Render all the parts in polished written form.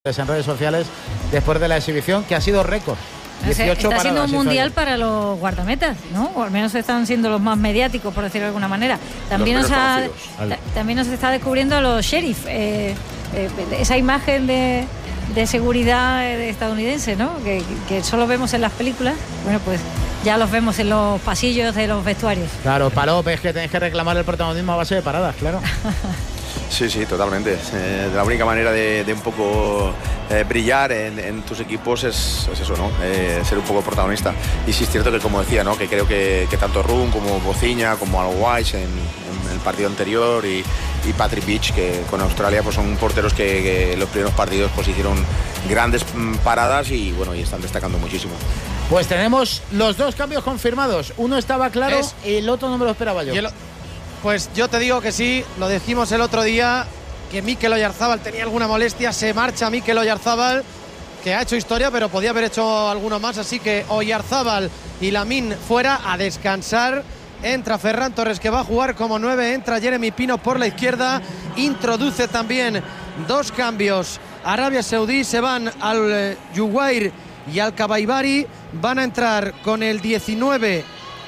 en redes sociales después de la exhibición, que ha sido récord. 18 está siendo un mundial fallos para los guardametas, ¿no? O al menos están siendo los más mediáticos, por decirlo de alguna manera. También nos está descubriendo a los sheriff, esa imagen de seguridad estadounidense, ¿no? Que solo vemos en las películas. Bueno, pues ya los vemos en los pasillos de los vestuarios. Claro, Palop, es que tenéis que reclamar el protagonismo a base de paradas, claro. Sí, totalmente. La única manera de un poco brillar en tus equipos es eso, ¿no? Ser un poco protagonista. Y sí es cierto que, como decía, ¿no? Que creo que tanto Run como Bociña, como Al Wise en el partido anterior y Patrick Beach, que con Australia pues son porteros que los primeros partidos pues hicieron grandes paradas y bueno, y están destacando muchísimo. Pues tenemos los dos cambios confirmados. Uno estaba claro, el otro no me lo esperaba yo. Pues yo te digo que sí, lo dijimos el otro día, que Mikel Oyarzabal tenía alguna molestia, se marcha Mikel Oyarzabal, que ha hecho historia, pero podía haber hecho alguno más, así que Oyarzabal y Lamine fuera a descansar. Entra Ferran Torres, que va a jugar como 9, entra Jeremy Pino por la izquierda, introduce también dos cambios. Arabia Saudí, se van al Yuwair y al Kabaibari, van a entrar con el 19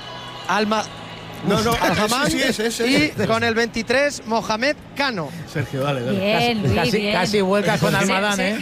y con el 23 Mohamed Cano. Sergio, dale. Bien, casi vuelcas con Almadán, ¿eh?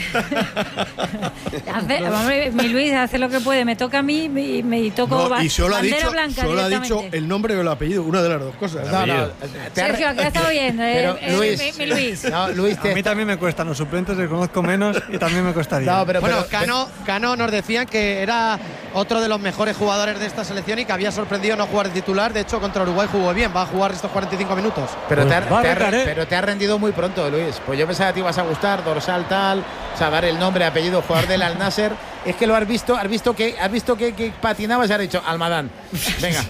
Mi Luis hace lo que puede, me toca a mí y me toco bandera blanca. Solo ha dicho el nombre o el apellido, una de las dos cosas. Sergio, que ha estado bien. Mi Luis. Luis, a mí también me cuestan los suplentes, les conozco menos y también me costaría. Cano nos decían que era otro de los mejores jugadores de esta selección y que había sorprendido no jugar de titular. De hecho, contra Uruguay jugó bien, va a jugar estos 45 minutos. Pero te ha rendido muy pronto, Luis. Pues yo pensaba que te ibas a gustar, dorsal tal, o sea, dar el nombre, apellido, jugador del Al Nasser. Es que lo has visto que patinabas y has dicho Almadán. Venga.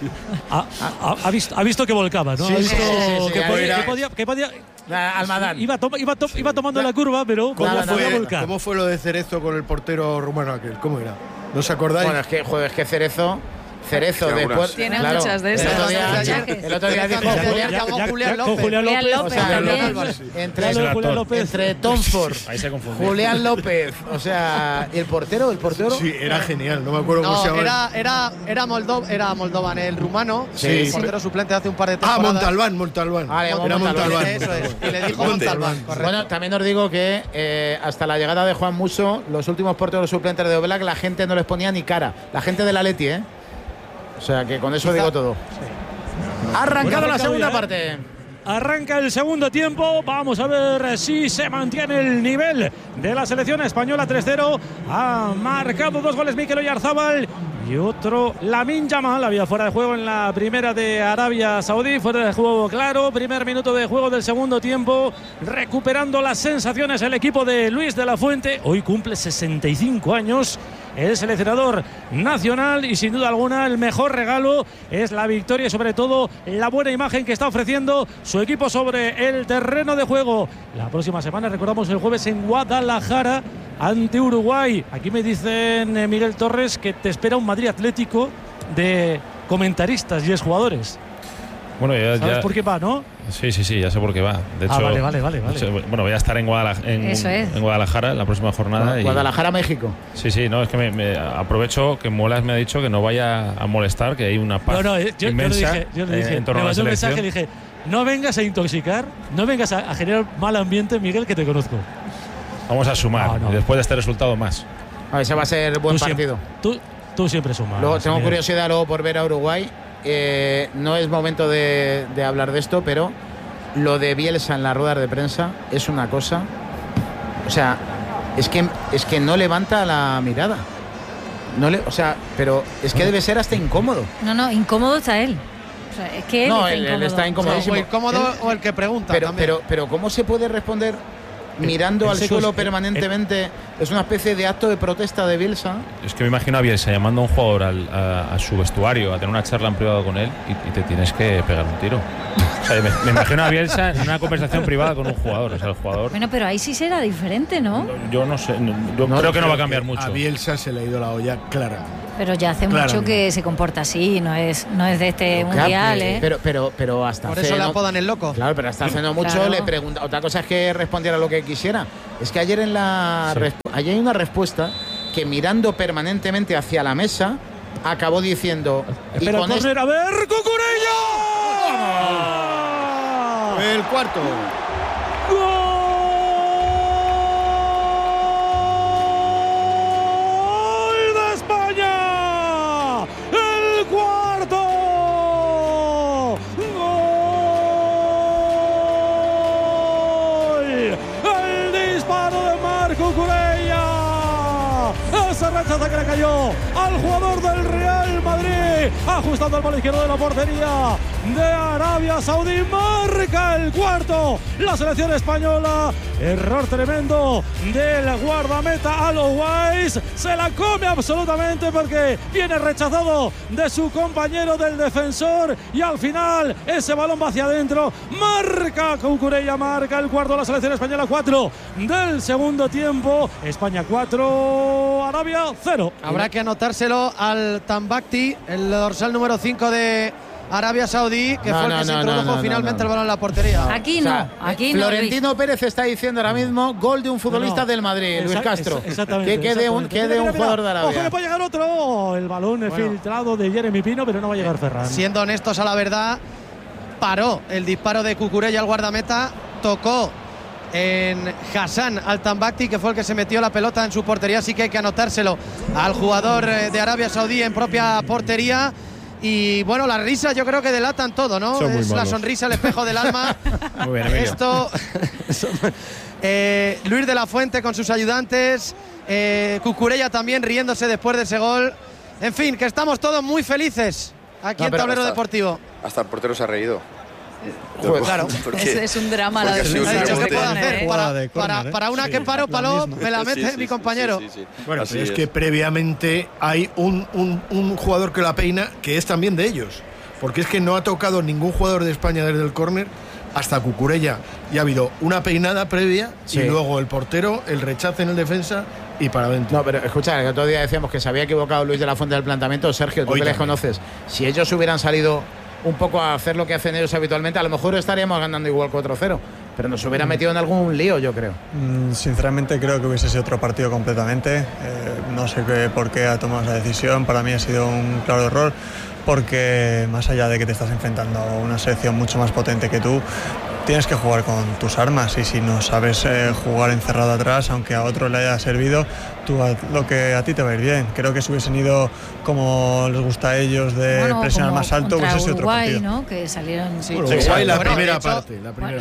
Ha visto que volcaba, ¿no? Sí, ha visto que podía. Almadán. Iba tomando la curva, pero podía volcar. ¿Cómo fue lo de Cerezo con el portero rumano aquel? ¿Cómo era? ¿No os acordáis? Bueno, es que Cerezo después tiene muchas de esas. El otro día dijo Julián López. Entre Tom Ford, Julián López, o sea, y el portero. Sí, era genial, no me acuerdo cómo se llamaba. Era Moldovan, el rumano, el portero suplente hace un par de temporadas. Montalbán. Era Montalbán. Eso es, y le dijo Montalbán. Bueno, también os digo que hasta la llegada de Juan Musso, los últimos porteros suplentes de Oblak, la gente no les ponía ni cara. La gente del Atleti, ¿eh? O sea, que con eso digo todo. Sí. Ha arrancado la segunda parte. Arranca el segundo tiempo. Vamos a ver si se mantiene el nivel de la selección española. 3-0. Ha marcado 2 goles Mikel Oyarzabal y otro Lamine Yamal. Había fuera de juego en la primera de Arabia Saudí. Fuera de juego claro. Primer minuto de juego del segundo tiempo. Recuperando las sensaciones el equipo de Luis de la Fuente. Hoy cumple 65 años. El seleccionador nacional y sin duda alguna el mejor regalo es la victoria y sobre todo la buena imagen que está ofreciendo su equipo sobre el terreno de juego. La próxima semana, recordamos, el jueves en Guadalajara ante Uruguay. Aquí me dicen Miguel Torres que te espera un Madrid Atlético de comentaristas y exjugadores. Bueno, ¿Sabes por qué va, no? Sí, ya sé por qué va. De hecho, vale. Bueno, voy a estar en Guadalajara la próxima jornada. Guadalajara, México. Sí, no, es que me aprovecho que Molas me ha dicho que no vaya a molestar, que hay una paz inmensa yo le dije, en torno me a la mandó un selección. mensaje, dije, no vengas a intoxicar, no vengas a generar mal ambiente, Miguel, que te conozco. Vamos a sumar, y después de este resultado más. Ese va a ser buen partido. Tú siempre sumas. Luego, tengo curiosidad por ver a Uruguay. No es momento de hablar de esto, pero lo de Bielsa en las ruedas de prensa es una cosa. O sea, es que no levanta la mirada. Pero es que debe ser hasta incómodo. No, incómodo está él. O sea, es que él está incomodísimo. O incómodo o el que pregunta. Pero ¿cómo se puede responder mirando al suelo permanentemente? Es una especie de acto de protesta de Bielsa. Es que me imagino a Bielsa llamando a un jugador a su vestuario a tener una charla en privado con él y te tienes que pegar un tiro. O sea, me imagino a Bielsa en una conversación privada con un jugador. O sea, el jugador. Bueno, pero ahí sí será diferente, ¿no? Yo no sé. Yo creo que no va a cambiar mucho. A Bielsa se le ha ido la olla claramente. Pero ya hace mucho que se comporta así, no es de este mundial, ¿eh? Pero hasta por eso le apodan el loco. Claro, pero hasta hace no mucho le pregunta. Otra cosa es que respondiera lo que quisiera. Es que ayer ayer hay una respuesta que mirando permanentemente hacia la mesa acabó diciendo... Espera, córner, a ver, Cucurella. El cuarto. ¡Gol de España! ¡El cuarto! ¡Gol! ¡El disparo de Marc Cucurella! Ese rechazo que le cayó al jugador del Real Madrid, ajustando al palo izquierdo de la portería de Arabia Saudí. Marca el cuarto la selección española. Error tremendo del guardameta Alowais. Se la come absolutamente porque viene rechazado de su compañero del defensor y al final ese balón va hacia adentro. Marca Cucurella, marca el cuarto la selección española. 4 del segundo tiempo. España 4, Arabia 0. Habrá que anotárselo al Tambakti, el dorsal número 5 de Arabia Saudí, que fue el que se introdujo finalmente el balón en la portería. Aquí no, aquí no. Florentino Pérez está diciendo ahora mismo gol de un futbolista del Madrid, Luis Castro. Exactamente. Que quede un jugador de Arabia. Ojo, que puede llegar otro. El balón filtrado de Jeremy Pino, pero no va a llegar Ferran. Siendo honestos a la verdad, paró el disparo de Cucurella al guardameta, tocó en Hassan al Tambakti, que fue el que se metió la pelota en su portería, así que hay que anotárselo al jugador de Arabia Saudí en propia portería. Y bueno, las risas yo creo que delatan todo, ¿no? Es la sonrisa, el espejo del alma. Muy bien, Emilio. Esto Luis de la Fuente con sus ayudantes, Cucurella también riéndose después de ese gol. En fin, que estamos todos muy felices aquí en Tablero Deportivo. Hasta el portero se ha reído. Joder, claro, es un drama la defensa. ¿Qué puedo hacer? Para una que paro, Paló, me la mete mi compañero. Bueno, pero es que previamente hay un jugador que la peina, que es también de ellos. Porque es que no ha tocado ningún jugador de España desde el córner hasta Cucurella. Y ha habido una peinada previa y luego el portero, el rechace en el defensa y para adentro. No, pero escucha, el otro día decíamos que se había equivocado Luis de la Fuente del planteamiento. Sergio, tú que les conoces, si ellos hubieran salido un poco a hacer lo que hacen ellos habitualmente, a lo mejor estaríamos ganando igual 4-0, pero nos hubiera metido en algún lío, yo creo. Sinceramente creo que hubiese sido otro partido completamente. No sé por qué ha tomado esa decisión. Para mí ha sido un claro error, porque más allá de que te estás enfrentando a una selección mucho más potente que tú, tienes que jugar con tus armas, y si no sabes jugar encerrado atrás, aunque a otro le haya servido, tú lo que a ti te va a ir bien. Creo que si hubiesen ido como les gusta a ellos, de presionar más alto, hubiese sido otro partido. ¿No? Que salieron Uruguay la primera hecho, parte.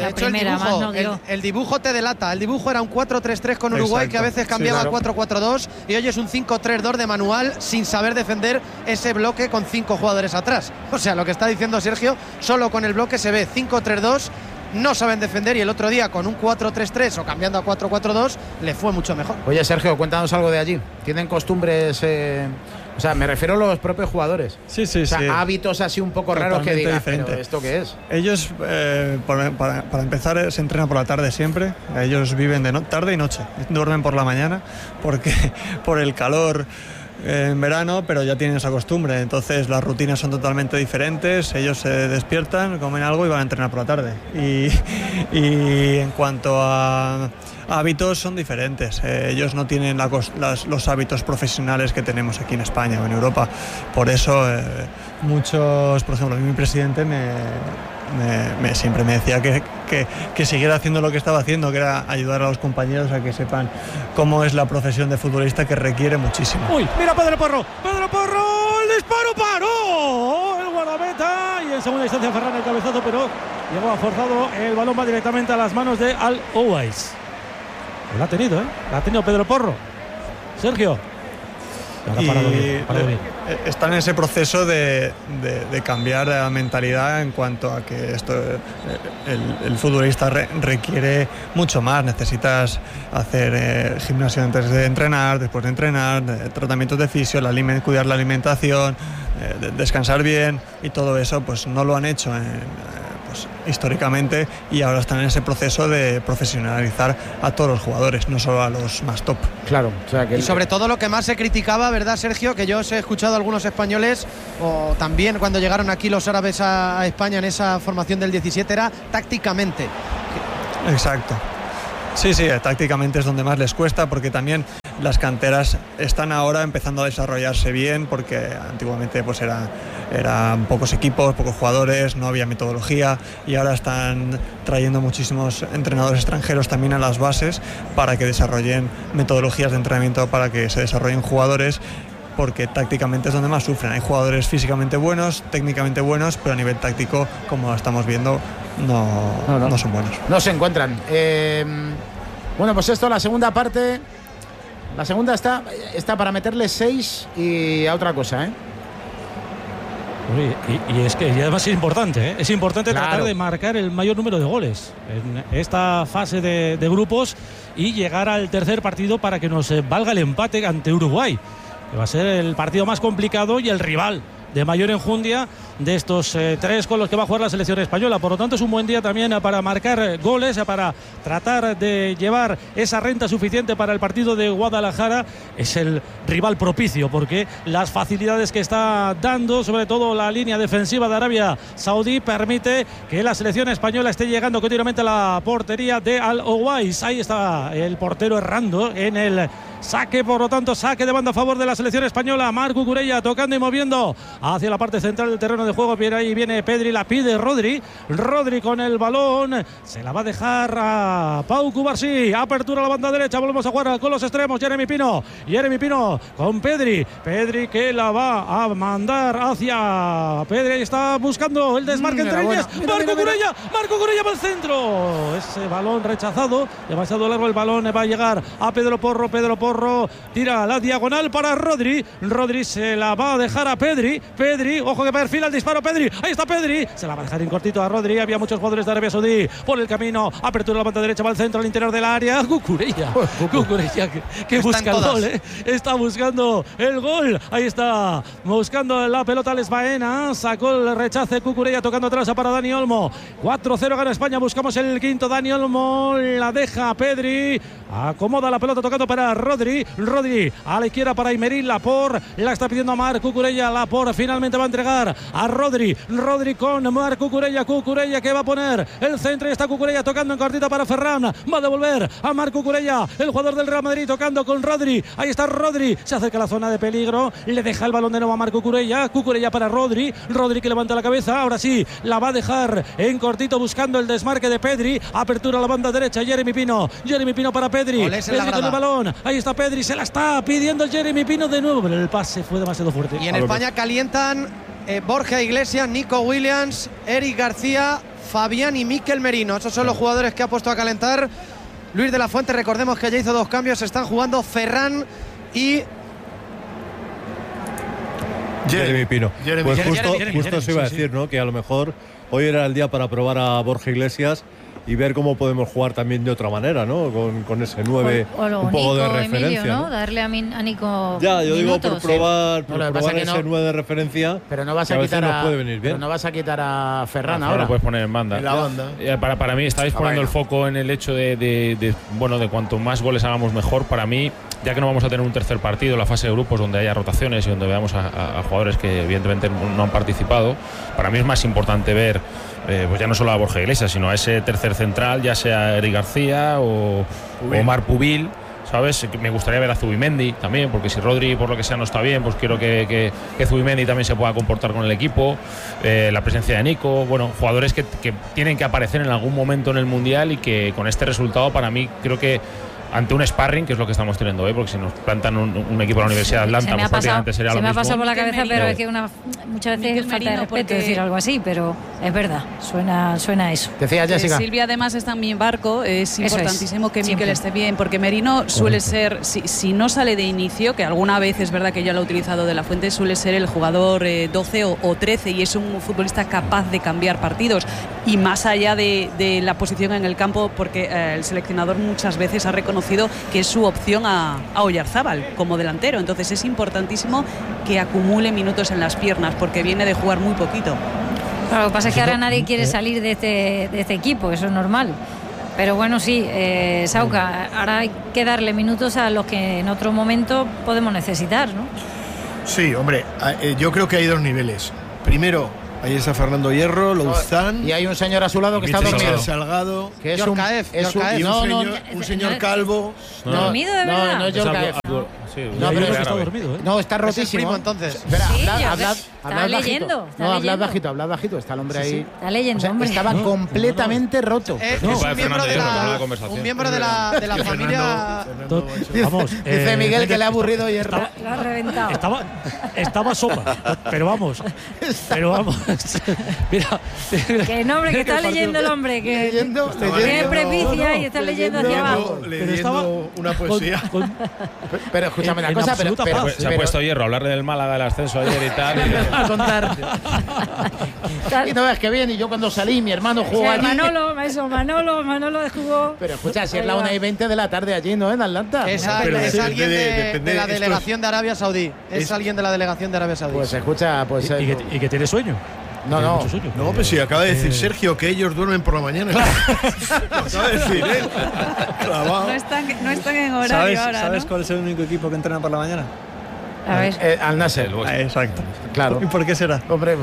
El dibujo te delata. El dibujo era un 4-3-3 con Uruguay, que a veces cambiaba al 4-4-2, y hoy es un 5-3-2 de manual, sin saber defender ese bloque con 5 jugadores atrás. O sea, lo que está diciendo Sergio, solo con el bloque se ve 5-3-2. No saben defender, y el otro día con un 4-3-3 o cambiando a 4-4-2 le fue mucho mejor. Oye, Sergio, cuéntanos algo de allí. ¿Tienen costumbres, o sea, me refiero a los propios jugadores? Sí, o sea, hábitos así un poco raros que digan, pero ¿esto qué es? Ellos, para empezar, se entrenan por la tarde siempre. Ellos viven de tarde y noche. Duermen por la mañana porque por el calor en verano, pero ya tienen esa costumbre. Entonces las rutinas son totalmente diferentes. Ellos se despiertan, comen algo y van a entrenar por la tarde. Y en cuanto a hábitos, son diferentes. Ellos no tienen los hábitos profesionales que tenemos aquí en España o en Europa. Por eso muchos, por ejemplo, mi presidente siempre me decía que siguiera haciendo lo que estaba haciendo, que era ayudar a los compañeros a que sepan cómo es la profesión de futbolista, que requiere muchísimo. Uy, mira Pedro Porro, el disparo paró el guardameta, y en segunda instancia Ferran el cabezazo, pero llegó forzado, el balón va directamente a las manos de Al-Owais. Lo ha tenido, la ha tenido Pedro Porro. Sergio. Están en ese proceso de cambiar la mentalidad en cuanto a que el futbolista requiere mucho más. Necesitas hacer gimnasio antes de entrenar, después de entrenar, tratamientos de fisio, cuidar la alimentación, descansar bien, y todo eso pues no lo han hecho históricamente, y ahora están en ese proceso de profesionalizar a todos los jugadores, no solo a los más top. Claro, o sea que y sobre todo lo que más se criticaba, ¿verdad, Sergio? Que yo os he escuchado a algunos españoles, o también cuando llegaron aquí los árabes a España en esa formación del 17, era tácticamente. Exacto. Sí, tácticamente es donde más les cuesta, porque también las canteras están ahora empezando a desarrollarse bien, porque antiguamente pues eran pocos equipos, pocos jugadores, no había metodología, y ahora están trayendo muchísimos entrenadores extranjeros también a las bases para que desarrollen metodologías de entrenamiento, para que se desarrollen jugadores, porque tácticamente es donde más sufren. Hay jugadores físicamente buenos, técnicamente buenos, pero a nivel táctico, como estamos viendo, no son buenos. No se encuentran. Bueno, pues esto, la segunda parte. La segunda está para meterle 6 y a otra cosa, ¿eh? Y es que y además es importante, ¿eh? Es importante Claro. tratar de marcar el mayor número de goles en esta fase de grupos y llegar al tercer partido para que nos valga el empate ante Uruguay, que va a ser el partido más complicado y el rival de mayor enjundia de estos 3 con los que va a jugar la selección española. Por lo tanto, es un buen día también para marcar goles, para tratar de llevar esa renta suficiente para el partido de Guadalajara. Es el rival propicio, porque las facilidades que está dando, sobre todo la línea defensiva de Arabia Saudí, permite que la selección española esté llegando continuamente a la portería de Al-Owais. Ahí está el portero errando en el saque, por lo tanto, saque de banda a favor de la selección española. Marc Cucurella tocando y moviendo hacia la parte central del terreno de juego. Ahí viene Pedri, la pide Rodri con el balón, se la va a dejar a Pau Cubarsí. Apertura a la banda derecha, volvemos a jugar con los extremos. Jeremy Pino con Pedri que la va a mandar hacia Pedri. Ahí está buscando el desmarque entre líneas. Marc Cucurella va al centro, ese balón rechazado, demasiado largo el balón, va a llegar a Pedro Porro, tira la diagonal para Rodri se la va a dejar a Pedri, ojo que perfila el disparo Pedri, ahí está Pedri, se la va a dejar en cortito a Rodri. Había muchos jugadores de Arabia Saudí por el camino, apertura a la banda derecha, va al centro, al interior del área. Cucurella que busca el gol, está buscando el gol, ahí está buscando la pelota Les Baena, sacó el rechace Cucurella, tocando atrás para Dani Olmo. 4-0 gana España, buscamos el quinto. Dani Olmo la deja a Pedri, acomoda la pelota tocando para Rodri a la izquierda para Aymeric Laporte, la está pidiendo a Marc Cucurella. Laporte finalmente va a entregar a Rodri con Marc Cucurella que va a poner el centro, y está Cucurella tocando en cortita para Ferran, va a devolver a Marc Cucurella, el jugador del Real Madrid, tocando con Rodri. Ahí está Rodri, se acerca a la zona de peligro, le deja el balón de nuevo a Marc Cucurella para Rodri que levanta la cabeza, ahora sí la va a dejar en cortito buscando el desmarque de Pedri. Apertura a la banda derecha, Jeremy Pino para Pedri con el balón, ahí está Pedri, se la está pidiendo el Jeremy Pino de nuevo, pero el pase fue demasiado fuerte. Y en España calientan Borja Iglesias, Nico Williams, Eric García, Fabián y Mikel Merino. Esos son los jugadores que ha puesto a calentar Luis de la Fuente. Recordemos que ya hizo 2 cambios, están jugando Ferran y Jeremy Pino. Pues justo eso iba a decir, sí. ¿no? Que a lo mejor hoy era el día para probar a Borja Iglesias y ver cómo podemos jugar también de otra manera, ¿no? Con ese 9 un poco de referencia, Emilio, ¿no? Darle a Nico ya, yo digo minutos. por probar que ese 9 de referencia. Pero no vas a quitar a Ferran ahora. Lo puedes poner en banda. En la banda. Para mí estáis poniendo el foco en el hecho de cuanto más goles hagamos mejor. Para mí, ya que no vamos a tener un tercer partido, la fase de grupos donde haya rotaciones y donde veamos a jugadores que evidentemente no han participado, para mí es más importante ver pues ya no solo a Borja Iglesias, sino a ese tercer central, ya sea Eric García o Omar Pubil, ¿sabes? Me gustaría ver a Zubimendi también, porque si Rodri por lo que sea no está bien, pues quiero que Zubimendi también se pueda comportar con el equipo. La presencia de Nico, jugadores que tienen que aparecer en algún momento en el Mundial y que con este resultado para mí creo que ante un sparring, que es lo que estamos teniendo hoy, porque si nos plantan un equipo de la Universidad de Atlanta, pues prácticamente sería lo mismo. Se me ha pasado por la cabeza, pero es que muchas veces es falta de respeto decir algo así, pero es verdad, suena eso. Decía Jessica. Silvia además está en mi barco, es importantísimo que Mikel esté bien, porque Merino suele ser, si no sale de inicio, que alguna vez es verdad que ya lo ha utilizado de la Fuente, suele ser el jugador 12 o 13, y es un futbolista capaz de cambiar partidos, y más allá de la posición en el campo, porque el seleccionador muchas veces ha reconocido que es su opción a Oyarzábal como delantero. Entonces es importantísimo que acumule minutos en las piernas, porque viene de jugar muy poquito. Claro, lo que pasa es que ahora nadie quiere salir de este equipo, eso es normal. Pero bueno, sí, Sauca, ahora hay que darle minutos a los que en otro momento podemos necesitar, ¿no? Sí, hombre, yo creo que hay 2 niveles. Primero, Ahí está Fernando Hierro, Louzán. Y hay un señor a su lado que está dormido. Salgado. Que es un señor calvo. ¿Dormido de verdad? No es Yorkaev. Está dormido, ¿eh? No, está rotísimo. Primo, entonces. Espera, hablad leyendo. hablad bajito. Está el hombre ahí. Está leyendo, hombre. Estaba completamente roto. Es un miembro de la familia. Vamos. Dice Miguel que le ha aburrido Hierro. Lo ha reventado. Estaba sopa. Pero vamos. Mira. Que no, hombre, que está leyendo el hombre. Que tiene prepicia y está leyendo hacia abajo. Leyendo una poesía. Pero escúchame una cosa, pero se ha puesto Hierro a hablarle del Málaga, del ascenso ayer y tal. A contarte. Y no ves que bien, y yo cuando salí, mi hermano jugó allí. Manolo jugó. Pero escucha, si es la 1:20 de la tarde allí, ¿no? En Atlanta. Es alguien de la delegación de Arabia Saudí. Es alguien de la delegación de Arabia Saudí. Pues escucha, pues. Y que tiene sueño. No, pues sí, acaba de decir Sergio que ellos duermen por la mañana. Lo acaba de decir, ¿eh? No están en horario ahora, ¿Sabes ¿no? cuál es el único equipo que entrena por la mañana? A ver. Al Nasser. Exacto. Claro. ¿Y por qué será? Hombre,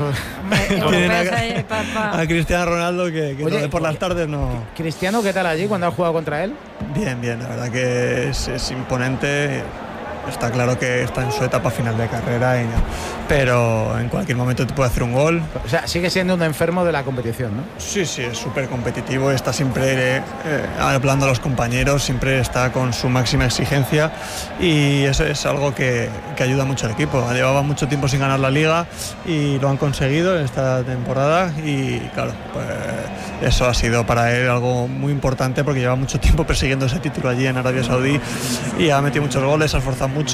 a Cristiano Ronaldo que Oye, por las tardes no. Cristiano, ¿qué tal allí cuando has jugado contra él? Bien, la verdad que es imponente. Está claro que está en su etapa final de carrera, pero en cualquier momento te puede hacer un gol. O sea, sigue siendo un enfermo de la competición, ¿no? Sí, es súper competitivo, está siempre hablando a los compañeros, siempre está con su máxima exigencia y eso es algo que ayuda mucho al equipo. Llevaba mucho tiempo sin ganar la Liga y lo han conseguido esta temporada y claro, pues eso ha sido para él algo muy importante porque lleva mucho tiempo persiguiendo ese título allí en Arabia Saudí y ha metido muchos goles, ha esforzado mucho.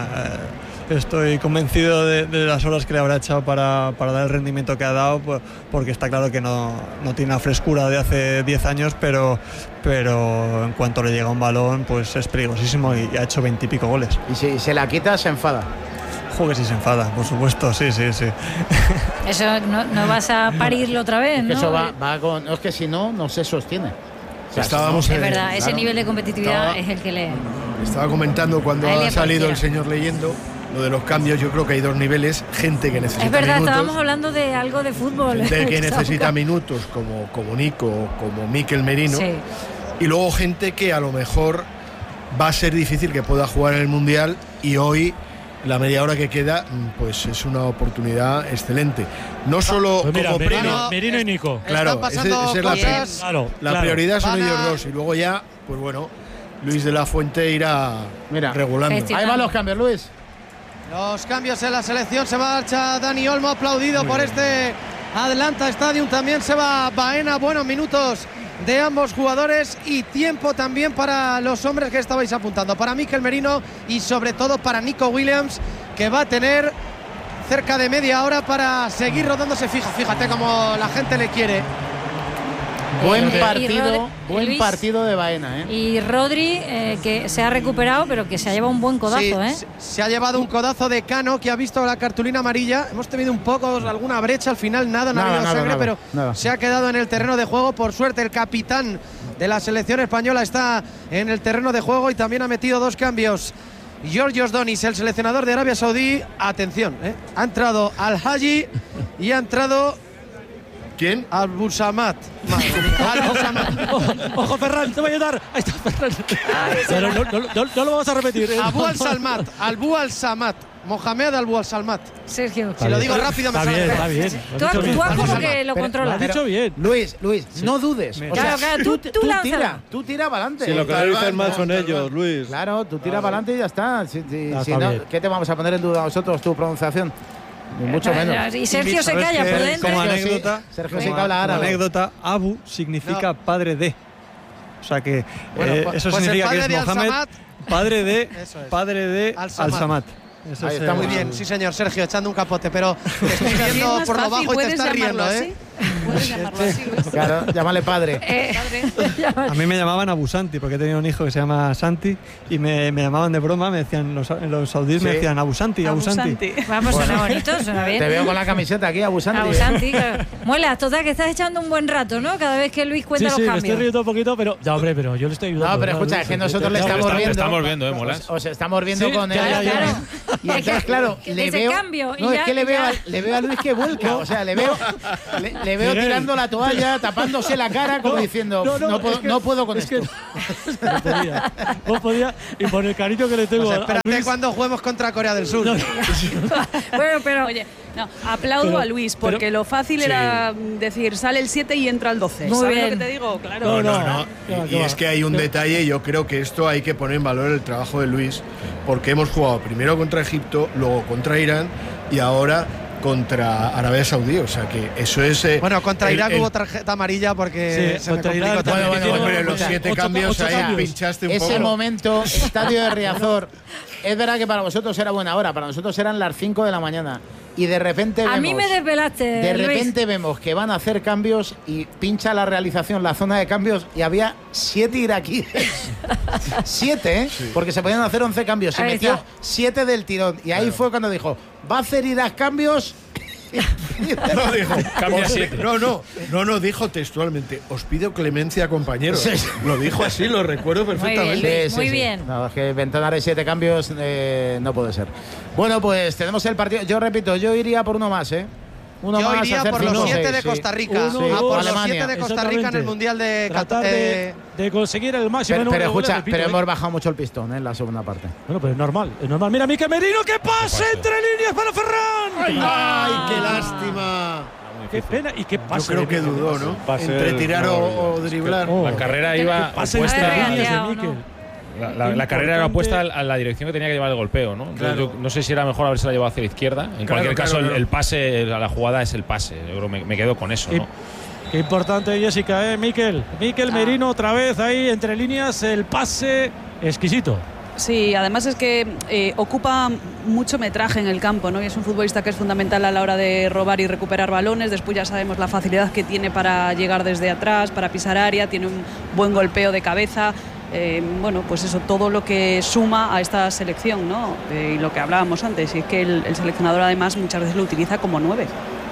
Estoy convencido de las horas que le habrá echado para dar el rendimiento que ha dado, porque está claro que no tiene la frescura de hace 10 años, pero en cuanto le llega un balón pues es peligrosísimo y ha hecho 20 y pico goles. Y si se la quita, se enfada. Joder, si se enfada, por supuesto, sí. Eso no vas a parirlo otra vez, es que ¿no? eso va con. Es que si no se sostiene. O sea, estábamos es verdad, ese nivel de competitividad es el que lee. Estaba comentando cuando ha salido el señor leyendo lo de los cambios. Yo creo que hay dos niveles: gente que necesita minutos. Es verdad, estábamos hablando de algo de fútbol. Gente que necesita minutos, como Nico, como Mikel Merino. Sí. Y luego gente que a lo mejor va a ser difícil que pueda jugar en el Mundial y hoy la media hora que queda pues es una oportunidad excelente. No solo pues mira, como Merino y Nico. Claro, esa es la prioridad son ellos dos y luego ya, pues bueno, Luis de la Fuente irá regulando. Ahí van los cambios, Luis. Los cambios en la selección. Se marcha Dani Olmo, aplaudido por este Atlanta Stadium. También se va Baena. Buenos minutos de ambos jugadores y tiempo también para los hombres que estabais apuntando, para Mikel Merino y sobre todo para Nico Williams, que va a tener cerca de media hora para seguir rodándose. Fíjate cómo la gente le quiere. Buen partido de Baena, ¿eh? Y Rodri, que se ha recuperado, pero que se ha llevado un buen codazo, ¿eh? Se ha llevado un codazo de Cano, que ha visto la cartulina amarilla. Hemos tenido un poco, alguna brecha, al final nada ha habido sangre, pero se ha quedado en el terreno de juego. Por suerte, el capitán de la selección española está en el terreno de juego y también ha metido dos cambios. Georgios Donis, el seleccionador de Arabia Saudí, atención, ha entrado Al-Haji y ha entrado... ¿Quién? Al-Busamat. Ojo, Ferran, te voy a ayudar. Ahí está, Ferran. No lo vamos a repetir. Abu Al-Salmat. Abu Al-Samat. Mohamed Abu Al-Salmat. Sergio. Si lo digo rápido me sale. Está bien. Tú actúas como que lo controlas. Lo has dicho bien. Luis, no dudes. O sea, claro, tú tira para adelante. Si lo que dicen mal son ellos, Luis. Claro, tú tira para adelante y ya está. Si bien. ¿qué te vamos a poner en duda nosotros, tu pronunciación? Ni mucho menos. Y Sergio se calla, prudente. Como anécdota, Sergio sí que habla árabe. Anécdota, Abu significa padre de. O sea que eso pues significa que es Mohamed, padre de Al-Samad. Está muy bien, sí señor, Sergio, echando un capote, pero te estoy viendo por lo bajo y te estás riendo, ¿eh? Puedes llamarlo así, Luis. Claro, llámale padre. A mí me llamaban Abu Santi, porque he tenido un hijo que se llama Santi y me llamaban de broma, me decían los saudíes, me decían Abu Santi, Abu Santi. Vamos, suena bonito, suena bien. Te veo con la camiseta aquí, Abu Santi. Abu Santi, claro. Muela, total, que estás echando un buen rato, ¿no? Cada vez que Luis cuenta los cambios. Sí, me estoy riendo un poquito, pero ya, hombre, pero yo le estoy ayudando. No, pero escucha, es que nosotros le estamos viendo. Estamos viendo, Molas. Os estamos viendo Sí, con él. claro. Y entonces, claro, le ese veo. cambio, y No, es ya- que le ya. veo a Luis que vuelca. O sea, le veo tirando la toalla, tapándose la cara, como diciendo, no puedo con esto. No podía, y por el cariño que le tengo Pues a espérate Luis. cuando juguemos contra Corea del Sur. Bueno, pero Oye, no, aplaudo Pero- a Luis, porque pero- lo fácil era decir, sale el 7 y entra el 12. Muy ¿Sabes bien. lo que te digo? Claro. No. Y es que hay un detalle, yo creo que esto hay que poner en valor el trabajo de Luis, porque hemos jugado primero contra Egipto, luego contra Irán y ahora contra Arabia Saudí, o sea que eso es... Bueno, contra Irak hubo tarjeta amarilla porque Sí, se me contra complicó Irán también. también. hombre, los Ocho 7 cambios ahí cambios. pinchaste un Ese poco. momento, estadio de Riazor, es verdad que para vosotros era buena hora, para nosotros eran las 5 de la mañana. Y de repente vemos, a mí me desvelaste, de Luis. repente vemos que van a hacer cambios y pincha la realización la zona de cambios y había 7 iraquíes. 7, ¿eh? Porque se podían hacer 11 cambios. Se Ahí metió está. 7 del tirón. Y ahí fue cuando dijo, va a hacer Irak cambios. No, dijo, Cambia 7. no, dijo textualmente, os pido clemencia, compañeros. Lo dijo así, lo recuerdo perfectamente. Muy bien. No, es que Ventanar 7 cambios no puede ser. Bueno, pues tenemos el partido. Yo repito, yo iría por uno más, ¿eh? Uno Yo más, iría hacer por los 5, 7 6, de sí. Costa Rica. Uno, A dos, por los Alemania. 7 de Costa Rica en el Mundial de Tratar de conseguir el máximo Pero, número de goles, escucha, repito, pero ¿eh? hemos bajado mucho el pistón en la segunda parte. Bueno, pero es normal. Mira, Mikel Merino, que pase entre líneas para Ferran. ¡Ay, qué lástima! Qué pena y qué Yo pase. creo que dudó, ¿no? Entre tirar o driblar. La carrera iba Pase opuesta. entre líneas de regateado, Mikel. La carrera era opuesta a la dirección que tenía que llevar el golpeo, ¿no? Entonces, Claro. yo no sé si era mejor haberse la llevado hacia la izquierda. En cualquier caso, claro. el pase, la jugada es el pase. Yo creo que me quedo con eso, ¿no? Qué importante, Jessica, Mikel Merino otra vez ahí entre líneas, el pase exquisito. Sí, además es que ocupa mucho metraje en el campo, ¿no? Y es un futbolista que es fundamental a la hora de robar y recuperar balones. Después ya sabemos la facilidad que tiene para llegar desde atrás, para pisar área, tiene un buen golpeo de cabeza. Bueno, pues eso, todo lo que suma a esta selección, ¿no? Y lo que hablábamos antes, y es que el seleccionador además muchas veces lo utiliza como 9.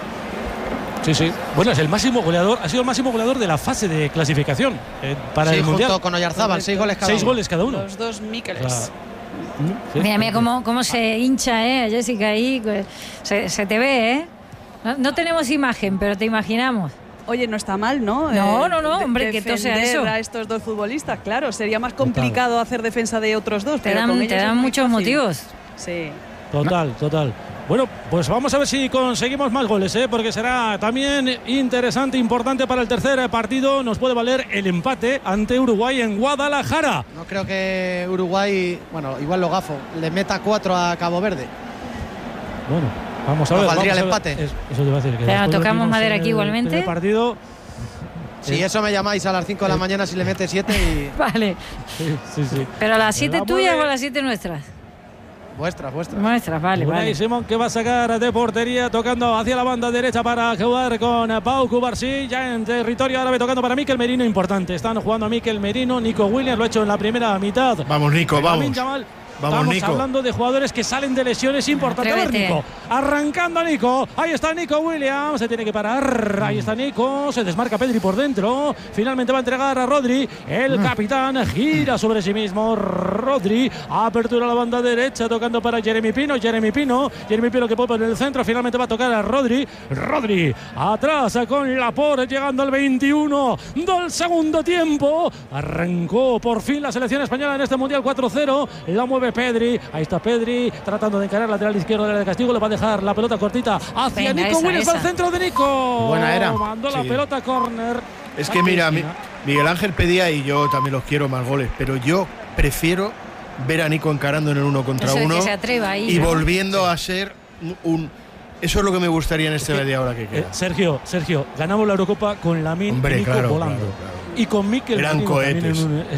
Sí. Bueno, es el máximo goleador, ha sido el máximo goleador de la fase de clasificación para Sí, el Mundial. junto con Oyarzábal, 6 goles cada 6 uno. goles cada uno. Los dos Míkeles. Sí. Mira cómo se hincha, Jessica, ahí. Se te ve, ¿eh? No tenemos imagen, pero te imaginamos. Oye, no está mal, ¿no? No, hombre, que todo sea defender eso. a estos dos futbolistas, claro. Sería más complicado hacer defensa de otros dos. Te pero con dan, ellos te es dan muy muchos fácil. motivos. Sí. Total. Bueno, pues vamos a ver si conseguimos más goles, porque será también interesante, importante para el tercer partido. Nos puede valer el empate ante Uruguay en Guadalajara. No creo que Uruguay, bueno, igual lo gafo, le meta 4 a Cabo Verde. Bueno, vamos a Nos ver. valdría vamos el a ver. empate. Eso te iba a decir. Que Pero después tocamos vimos madera en aquí el igualmente. primer partido. Si eso me llamáis a las 5 de la mañana si le mete 7 y Vale. Sí. Pero las 7 Vamos tuyas a ver. o las 7 nuestras. vuestras. Nuestras, vale. Unai Simón que va a sacar de portería, tocando hacia la banda derecha para jugar con Pau Cubarsí, ya en territorio árabe, tocando para Mikel Merino, importante. Están jugando a Mikel Merino, Nico Williams lo ha hecho en la primera mitad. Vamos, Nico, vamos. Estamos Nico. hablando de jugadores que salen de lesiones importantes. A ver, Atrévete. Nico. Arrancando Nico. Ahí está Nico Williams. Se tiene que parar. Ahí está Nico. Se desmarca Pedri por dentro. Finalmente va a entregar a Rodri. El capitán gira sobre sí mismo. Rodri. Apertura a la banda derecha. Tocando para Jeremy Pino. Jeremy Pino que pone en el centro. Finalmente va a tocar a Rodri. Rodri. Atrás con Laporte. Llegando al 21 del segundo tiempo. Arrancó por fin la selección española en este Mundial 4-0. La mueve Pedri, ahí está Pedri tratando de encarar lateral izquierdo de Castigo, le va a dejar la pelota cortita hacia Venga, Nico esa, Williams, esa. al centro de Nico. Buena era. Mandó la Sí. pelota córner. Es que mira, Miguel Ángel pedía, y yo también los quiero, más goles, pero yo prefiero ver a Nico encarando en el 1 contra Eso de 1 que se atreva ahí, y ¿no? volviendo a ser un... Eso es lo que me gustaría en este media hora que queda. Sergio, ganamos la Eurocopa con Lamine Hombre, y Nico claro, volando. claro. Y con Mikel Eran Merino también cohetes.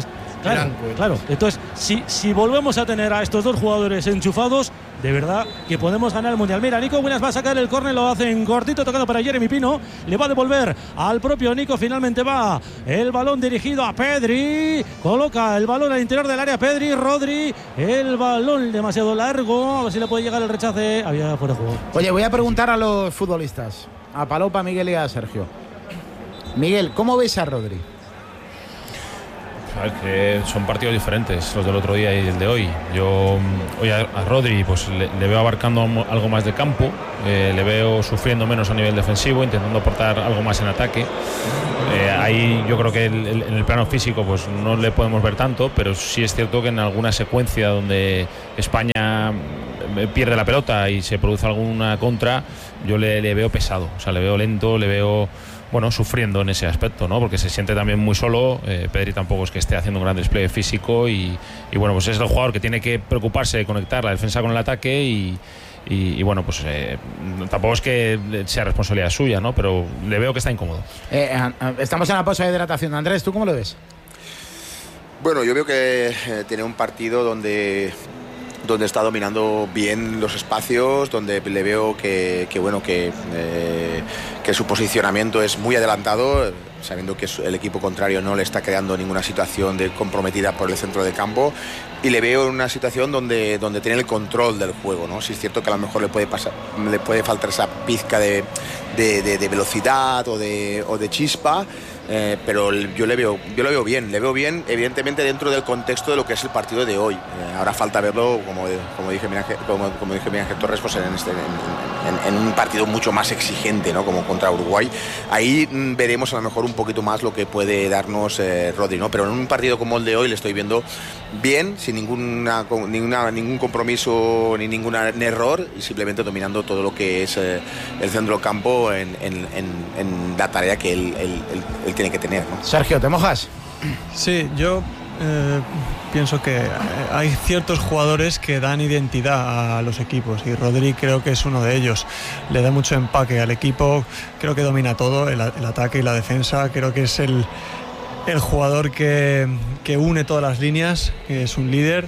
Claro. Entonces, si volvemos a tener a estos dos jugadores enchufados, de verdad que podemos ganar el Mundial. Mira, Nico Williams va a sacar el córner, lo hacen cortito, tocando para Jeremy Pino, le va a devolver al propio Nico, finalmente va el balón dirigido a Pedri, coloca el balón al interior del área Pedri, Rodri, el balón demasiado largo, a ver si le puede llegar el rechace, había fuera de juego. Oye, voy a preguntar a los futbolistas, a Palop, a Miguel y a Sergio. Miguel, ¿cómo ves a Rodri? A ver, que son partidos diferentes los del otro día y el de hoy. Yo hoy a Rodri pues le veo abarcando algo más de campo, le veo sufriendo menos a nivel defensivo, intentando aportar algo más en ataque. Ahí yo creo que en el plano físico pues no le podemos ver tanto, pero sí es cierto que en alguna secuencia donde España pierde la pelota y se produce alguna contra, yo le veo pesado, o sea, le veo lento, le veo sufriendo en ese aspecto, ¿no? Porque se siente también muy solo. Pedri tampoco es que esté haciendo un gran despliegue físico y pues es el jugador que tiene que preocuparse de conectar la defensa con el ataque y tampoco es que sea responsabilidad suya, ¿no? Pero le veo que está incómodo. Estamos en la pausa de hidratación. Andrés, ¿tú cómo lo ves? Bueno, yo veo que tiene un partido donde está dominando bien los espacios, donde le veo que su posicionamiento es muy adelantado, sabiendo que el equipo contrario no le está creando ninguna situación comprometida por el centro de campo, y le veo en una situación donde tiene el control del juego, ¿no? Sí es cierto que a lo mejor le puede faltar esa pizca de velocidad o de chispa. Pero yo le veo bien, evidentemente dentro del contexto de lo que es el partido de hoy. Ahora falta verlo, como dije Miguel Torres, pues en un partido mucho más exigente, ¿no? Como contra Uruguay. Ahí veremos a lo mejor un poquito más lo que puede darnos Rodri, ¿no? Pero en un partido como el de hoy le estoy viendo bien, sin ningún compromiso ni ningún error, y simplemente dominando todo lo que es el centro del campo en la tarea que él tiene que tener, ¿no? Sergio, ¿te mojas? Sí, yo pienso que hay ciertos jugadores que dan identidad a los equipos y Rodri creo que es uno de ellos. Le da mucho empaque al equipo, creo que domina todo, el ataque y la defensa. Creo que es el jugador que une todas las líneas, que es un líder,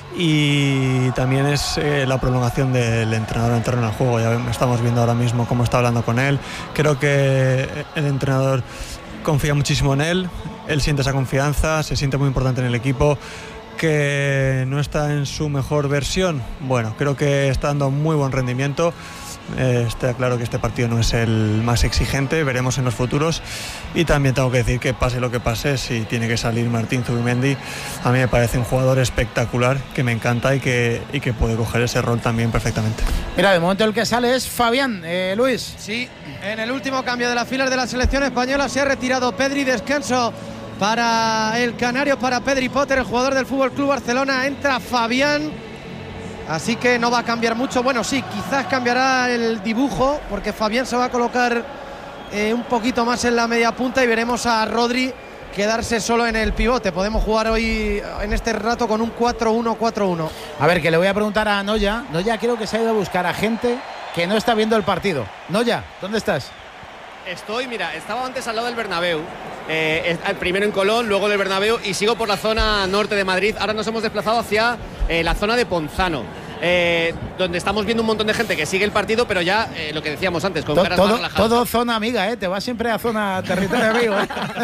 y también es la prolongación del entrenador en terreno del juego. Ya estamos viendo ahora mismo cómo está hablando con él. Creo que el entrenador confía muchísimo en él siente esa confianza, se siente muy importante en el equipo. Que no está en su mejor versión, bueno, creo que está dando muy buen rendimiento. Está claro que este partido no es el más exigente, veremos en los futuros. Y también tengo que decir que pase lo que pase, si tiene que salir Martín Zubimendi, a mí me parece un jugador espectacular, que me encanta y que puede coger ese rol también perfectamente. Mira, de momento el que sale es Fabián. Luis. Sí, en el último cambio de las filas de la selección española se ha retirado Pedri. Descanso para el canario, para Pedri Potter, el jugador del FC Barcelona. Entra Fabián, así que no va a cambiar mucho. Bueno, sí, quizás cambiará el dibujo, porque Fabián se va a colocar un poquito más en la media punta y veremos a Rodri quedarse solo en el pivote. Podemos jugar hoy en este rato con un 4-1-4-1. A ver, que le voy a preguntar a Noya. Noya creo que se ha ido a buscar a gente que no está viendo el partido. Noya, ¿dónde estás? Estaba antes al lado del Bernabéu, primero en Colón, luego en el Bernabéu, y sigo por la zona norte de Madrid. Ahora nos hemos desplazado hacia la zona de Ponzano, donde estamos viendo un montón de gente que sigue el partido, pero ya lo que decíamos antes, con caras más relajadas. Todo zona amiga, te vas siempre a zona territorio amigo.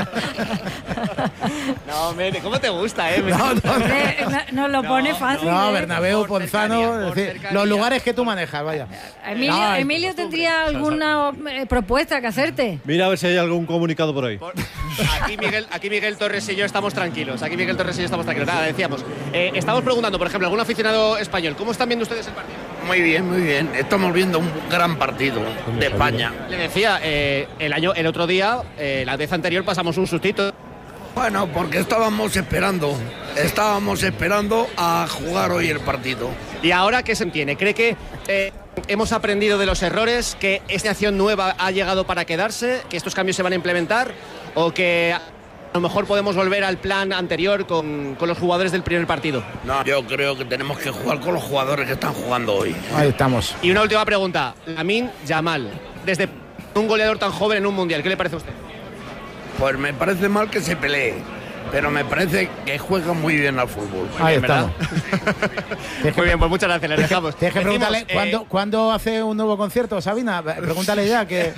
No, ¿cómo te gusta? Nos lo pone fácil. No, Bernabéu, Ponzano, es decir, los lugares que tú manejas, vaya. Emilio tendría alguna propuesta que hacerte. Mira a ver si hay algún comunicado por ahí. Aquí Miguel Torres y yo estamos tranquilos. Nada, decíamos. Estamos preguntando, por ejemplo, algún aficionado español, ¿cómo están viendo ustedes el partido? Muy bien. Estamos viendo un gran partido de España. Le decía, el otro día, la vez anterior pasamos un sustito. Bueno, porque estábamos esperando a jugar hoy el partido. ¿Y ahora qué se entiende? ¿Cree que hemos aprendido de los errores, que esta acción nueva ha llegado para quedarse, que estos cambios se van a implementar, o que a lo mejor podemos volver al plan anterior con los jugadores del primer partido? No, yo creo que tenemos que jugar con los jugadores que están jugando hoy. Ahí estamos. Y una última pregunta. Lamine Yamal, desde un goleador tan joven en un mundial, ¿qué le parece a usted? Pues me parece mal que se pelee, pero me parece que juega muy bien al fútbol. Ahí está. Muy bien, pues muchas gracias, les dejamos. Tienes que preguntarle ¿cuándo hace un nuevo concierto, Sabina? Pregúntale ya que...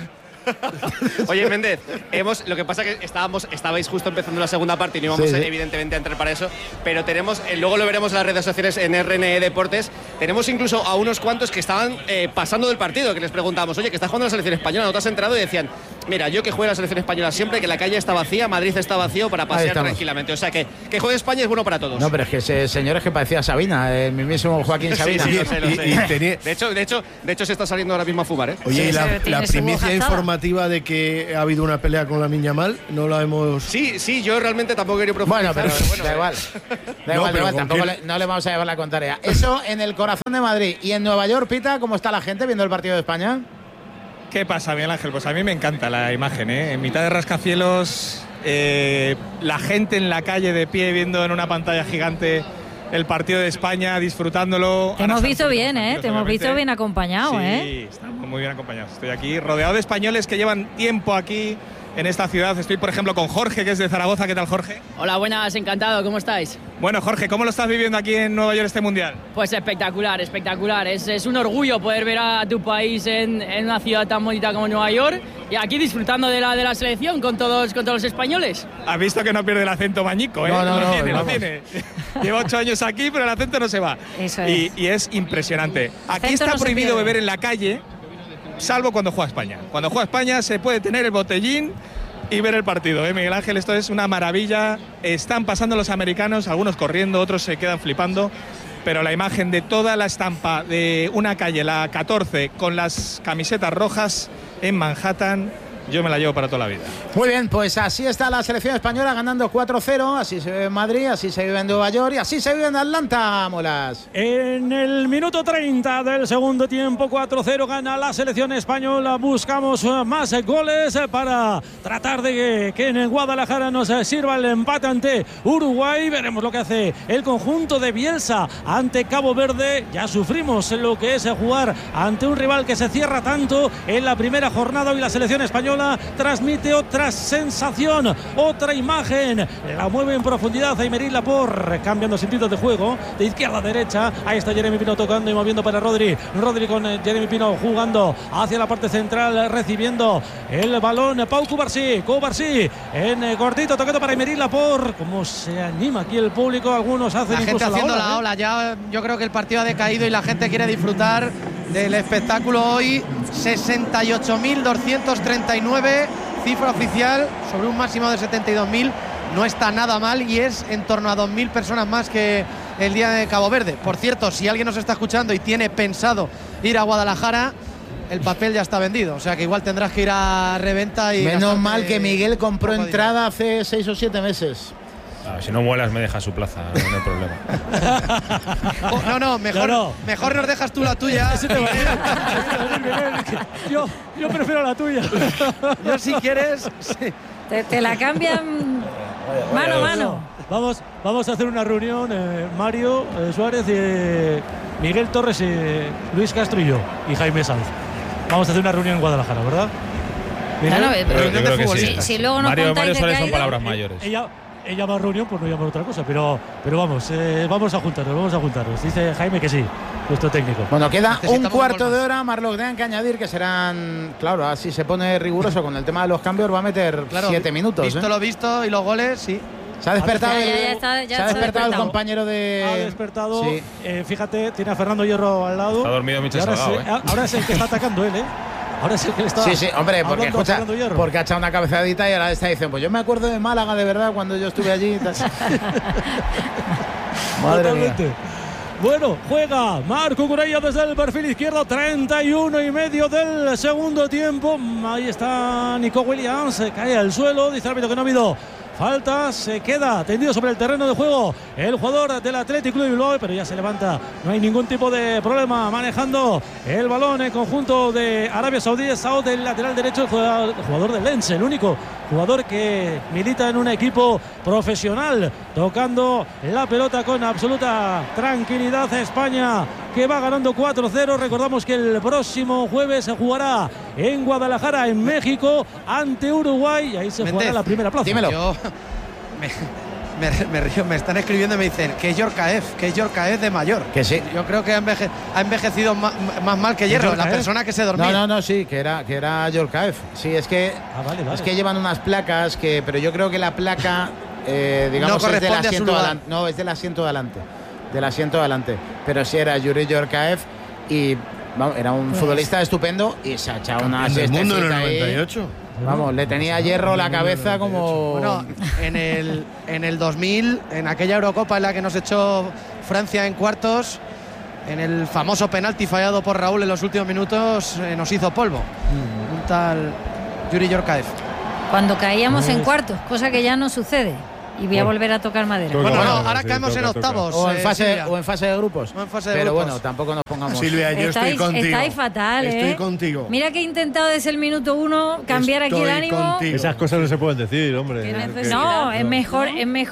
Oye, Méndez, lo que pasa es que estabais justo empezando la segunda parte y no íbamos evidentemente a entrar para eso, pero tenemos, luego lo veremos en las redes sociales en RNE Deportes, tenemos incluso a unos cuantos que estaban pasando del partido, que les preguntamos, oye, que estás jugando la selección española, ¿no te has entrado? Y decían, mira, yo que juego la selección española siempre, que la calle está vacía, Madrid está vacío para pasear tranquilamente, o sea que juegue España es bueno para todos. No, pero es que ese señor es que parecía Sabina, el mismísimo Joaquín Sabina. Sí, lo sé. De hecho se está saliendo ahora mismo a fumar, ¿eh? Oye, y la primicia informativa de que ha habido una pelea con Lamine Yamal, no la hemos... Sí, yo realmente tampoco quería profundizar. Bueno, pero da igual. Da igual, tampoco no le vamos a llevar la contraria. Eso en el corazón de Madrid. Y en Nueva York, Pita, ¿cómo está la gente viendo el partido de España? ¿Qué pasa, Miguel Ángel? Pues a mí me encanta la imagen, ¿eh? En mitad de rascacielos, la gente en la calle de pie viendo en una pantalla gigante el partido de España, disfrutándolo. Te hemos visto bien, ¿eh? Te hemos visto bien acompañado, Sí, estamos muy bien acompañados. Estoy aquí rodeado de españoles que llevan tiempo aquí en esta ciudad. Estoy, por ejemplo, con Jorge, que es de Zaragoza. ¿Qué tal, Jorge? Hola, buenas, encantado. ¿Cómo estáis? Bueno, Jorge, ¿cómo lo estás viviendo aquí en Nueva York este Mundial? Pues espectacular. Es un orgullo poder ver a tu país en una ciudad tan bonita como Nueva York y aquí disfrutando de la selección con todos los españoles. Has visto que no pierde el acento mañico, ¿eh? Lo tiene. Lleva 8 años aquí, pero el acento no se va. Eso es. Y es impresionante. Aquí está prohibido beber en la calle, salvo cuando juega España. Cuando juega España se puede tener el botellín y ver el partido, ¿eh, Miguel Ángel? Esto es una maravilla. Están pasando los americanos, algunos corriendo, otros se quedan flipando. Pero la imagen de toda la estampa de una calle, la 14, con las camisetas rojas en Manhattan, yo me la llevo para toda la vida. Muy bien, pues así está la selección española ganando 4-0, así se vive en Madrid, así se vive en Nueva York y así se vive en Atlanta, Molas. En el minuto 30 del segundo tiempo, 4-0 gana la selección española. Buscamos más goles para tratar de que en Guadalajara nos sirva el empate ante Uruguay. Veremos lo que hace el conjunto de Bielsa ante Cabo Verde. Ya sufrimos lo que es jugar ante un rival que se cierra tanto en la primera jornada y la selección española transmite otra sensación, otra imagen, la mueve en profundidad Aymeric Laporte, cambiando sentidos de juego de izquierda a derecha. Ahí está Jeremy Pino tocando y moviendo para Rodri con Jeremy Pino jugando hacia la parte central, recibiendo el balón Pau Cubarsí en cortito, tocando para Aymeric Laporte. Cómo se anima aquí el público, algunos hacen la incluso gente haciendo la ola. Ya yo creo que el partido ha decaído y la gente quiere disfrutar del espectáculo hoy. 68.239, cifra oficial, sobre un máximo de 72.000. No está nada mal y es en torno a 2.000 personas más que el día de Cabo Verde. Por cierto, si alguien nos está escuchando y tiene pensado ir a Guadalajara, el papel ya está vendido, o sea que igual tendrás que ir a reventa. Y menos mal que Miguel compró entrada hace 6 o 7 meses. Si no vuelas me dejas su plaza, no hay problema. Mejor nos dejas tú la tuya. Yo prefiero la tuya. Yo si quieres... Sí. Te la cambian mano a mano. Vamos a hacer una reunión, Mario Suárez, Miguel Torres, Luis Castro y yo, y Jaime Sanz. Vamos a hacer una reunión en Guadalajara, ¿verdad? Claro, si luego nos Mario contáis Suárez de son palabras mayores. Ella va a reunión, pues no llama otra cosa, pero vamos a juntarnos. Dice Jaime que sí, nuestro técnico. Bueno, queda un cuarto de hora, Marlock, tengan que añadir que serán, claro, así se pone riguroso con el tema de los cambios, va a meter 7 minutos. Visto lo visto y los goles, sí. Se ha despertado, se ha despertado el compañero de... Ha despertado, sí. Fíjate, tiene a Fernando Hierro al lado. Está dormido Michel Salgado, ahora es el que está atacando él, ¿eh? Ahora es el que le está... Sí, hombre, porque ha echado una cabezadita y ahora está diciendo, pues yo me acuerdo de Málaga de verdad cuando yo estuve allí. Madre mía. Bueno, juega Marc Cucurella desde el perfil izquierdo, 31,5 del segundo tiempo. Ahí está Nico Williams, cae al suelo, dice el árbitro que no ha habido falta, se queda tendido sobre el terreno de juego el jugador del Athletic Club de Bilbao, pero ya se levanta, no hay ningún tipo de problema manejando el balón en conjunto de Arabia Saudí. Saud, del lateral derecho, el jugador del Lens, el único jugador que milita en un equipo profesional, tocando la pelota con absoluta tranquilidad. España que va ganando 4-0. Recordamos que el próximo jueves se jugará en Guadalajara, en México, ante Uruguay, y ahí se jugará la primera plaza. Dímelo. me río, me están escribiendo y me dicen que es Yorkaev de mayor. Que sí. Yo creo que ha envejecido más mal que Hierro, la persona que se dormía. No, sí, que era Yorkaev. Sí, es que es que llevan unas placas pero yo creo que la placa digamos no es del asiento de adelante. No, es del asiento de adelante. Del asiento de adelante. Pero sí era Yuri Yorkaev y vamos, era un futbolista estupendo y se ha echado una siestecita del mundo en el 98. Vamos, le tenía Hierro la cabeza como... Bueno, en el 2000, en aquella Eurocopa en la que nos echó Francia en cuartos, en el famoso penalti fallado por Raúl en los últimos minutos, nos hizo polvo. Un tal Yuri Yorkaev. Cuando caíamos en cuartos, cosa que ya no sucede. Y voy a volver a tocar madera. Bueno, ahora caemos en octavos. O en fase de grupos. Pero bueno, tampoco nos pongamos. Silvia, yo estoy contigo. Estáis fatal, Estoy contigo. Mira que he intentado desde el minuto 1 cambiar aquí el ánimo. Contigo. Esas cosas no se pueden decir, hombre. No, es mejor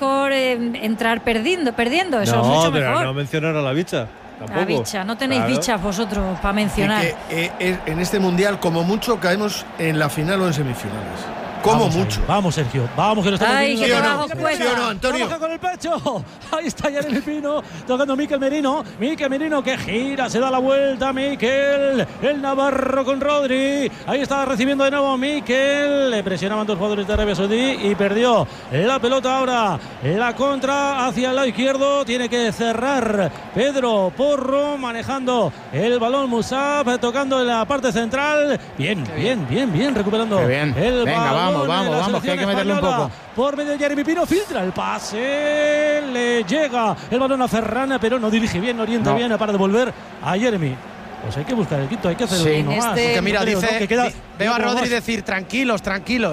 entrar perdiendo. Eso es mucho mejor. Pero no mencionar a la bicha. Tampoco. La bicha, no tenéis bichas vosotros para mencionar. En este mundial, como mucho, caemos en la final o en semifinales. Como mucho. Vamos, Sergio. Vamos, que nos estamos viendo. ¿Sí o no, Antonio? Baja con el pecho. Ahí está Jeremy Pino. Tocando Mikel Merino. Mikel Merino que gira, se da la vuelta. Mikel, el navarro con Rodri. Ahí está recibiendo de nuevo Mikel. Le presionaban dos jugadores de Arabia Saudí y perdió la pelota ahora. La contra hacia el lado izquierdo. Tiene que cerrar Pedro Porro manejando el balón. Musab tocando en la parte central. Bien, recuperando el balón. Vamos, que hay que meterle un poco. Por medio de Jeremy Pino, filtra el pase, le llega el balón a Ferran, pero no dirige bien, no orienta bien para devolver a Jeremy. Pues hay que buscar el quinto, hay que hacer uno más. Porque mira, veo a Rodri decir tranquilos.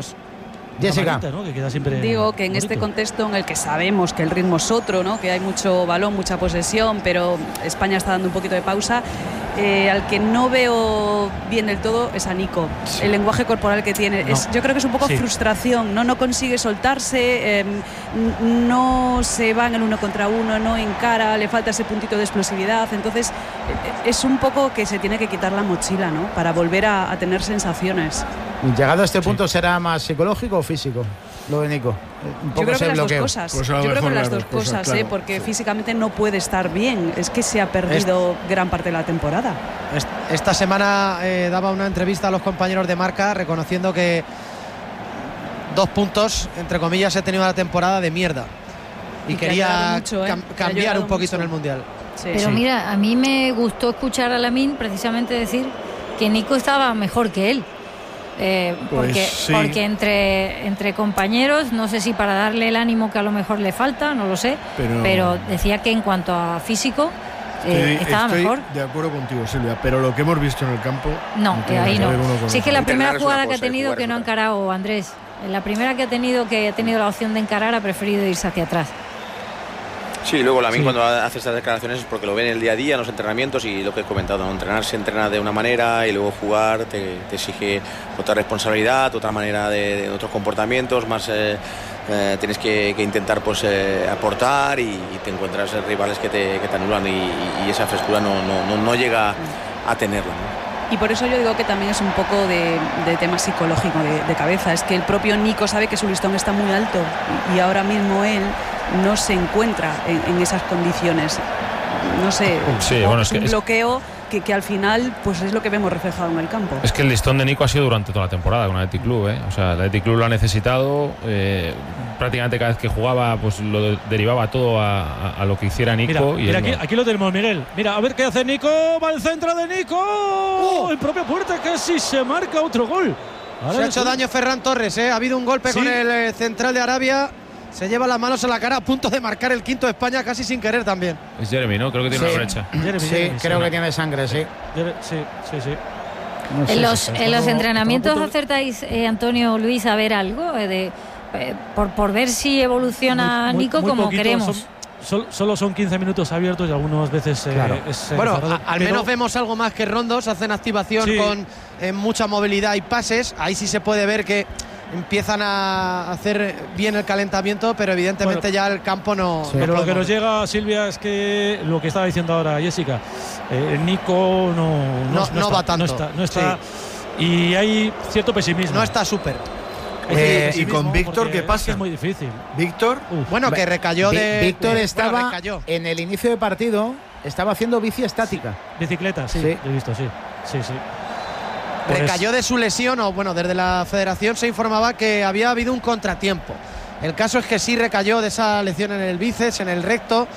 Jessica. ¿no? Que queda siempre digo que en bonito. este contexto en el que sabemos que el ritmo es otro, ¿no? Que hay mucho balón, mucha posesión, pero España está dando un poquito de pausa. Al que no veo bien del todo es a Nico. Sí. El lenguaje corporal que tiene. Yo creo que es un poco frustración, ¿no? No consigue soltarse, no se va en el 1 contra 1, no encara, le falta ese puntito de explosividad. Entonces, es un poco que se tiene que quitar la mochila, ¿no? Para volver a tener sensaciones. Llegado a este punto, ¿será más psicológico o físico lo de Nico? Yo creo que las dos cosas. Yo creo que las dos cosas, claro, porque físicamente no puede estar bien. Es que se ha perdido gran parte de la temporada. Esta semana daba una entrevista a los compañeros de Marca reconociendo que 2 puntos, entre comillas, he tenido la temporada de mierda. Y quería mucho, cambiar un poquito mucho en el Mundial. Sí. Pero mira, a mí me gustó escuchar a Lamine precisamente decir que Nico estaba mejor que él. Porque entre compañeros, no sé si para darle el ánimo que a lo mejor le falta, no lo sé, pero decía que en cuanto a físico estaba mejor. De acuerdo contigo, Silvia, pero lo que hemos visto en el campo ahí no. Sí, es que la primera jugada que ha tenido que no ha encarado Andrés, la primera que ha tenido la opción de encarar, ha preferido irse hacia atrás. Sí, luego Lamine cuando hace estas declaraciones es porque lo ve en el día a día, en los entrenamientos, y lo que he comentado, ¿no? Entrenar se entrena de una manera y luego jugar te exige otra responsabilidad, otra manera de otros comportamientos, más tienes que intentar pues aportar y te encuentras rivales que te anulan y esa frescura no llega a tenerla, ¿no? Y por eso yo digo que también es un poco de tema psicológico, de cabeza. Es que el propio Nico sabe que su listón está muy alto y ahora mismo él no se encuentra en esas condiciones. No sé, es un bloqueo que al final pues es lo que vemos reflejado en el campo. Es que el listón de Nico ha sido durante toda la temporada con el Athletic Club, O sea, el Athletic Club lo ha necesitado, prácticamente cada vez que jugaba pues lo derivaba todo a lo que hiciera Nico. Mira, aquí lo tenemos, Miguel. Mira, a ver qué hace Nico, va el centro de Nico, en propia puerta, casi se marca otro gol. Se ha hecho daño Ferran Torres, Ha habido un golpe con el central de Arabia. Se lleva las manos a la cara, a punto de marcar el quinto de España casi sin querer también. Es Jeremy, ¿no? Creo que tiene una brecha. Creo que tiene sangre, sí. Sí. No sé, en los entrenamientos acertáis, Antonio, Luis, a ver algo por ver si evoluciona Nico muy como poquito, queremos. Solo son 15 minutos abiertos y algunas veces al menos vemos algo más que rondos. Hacen activación con mucha movilidad y pases. Ahí sí se puede ver que empiezan a hacer bien el calentamiento, pero evidentemente ya el campo no. Pero lo que nos llega, Silvia, es que lo que estaba diciendo ahora Jessica, Nico no va tanto. No está y hay cierto pesimismo. No está súper. ¿Y con Víctor qué pasa? Es muy difícil. ¿Víctor? Bueno, que recayó de... Víctor estaba recayó. en el inicio de partido, estaba haciendo bici estática. Bicicleta, sí. He visto, sí. Recayó de su lesión, o bueno, desde la federación se informaba que había habido un contratiempo. El caso es que sí recayó de esa lesión en el bíceps, en el recto.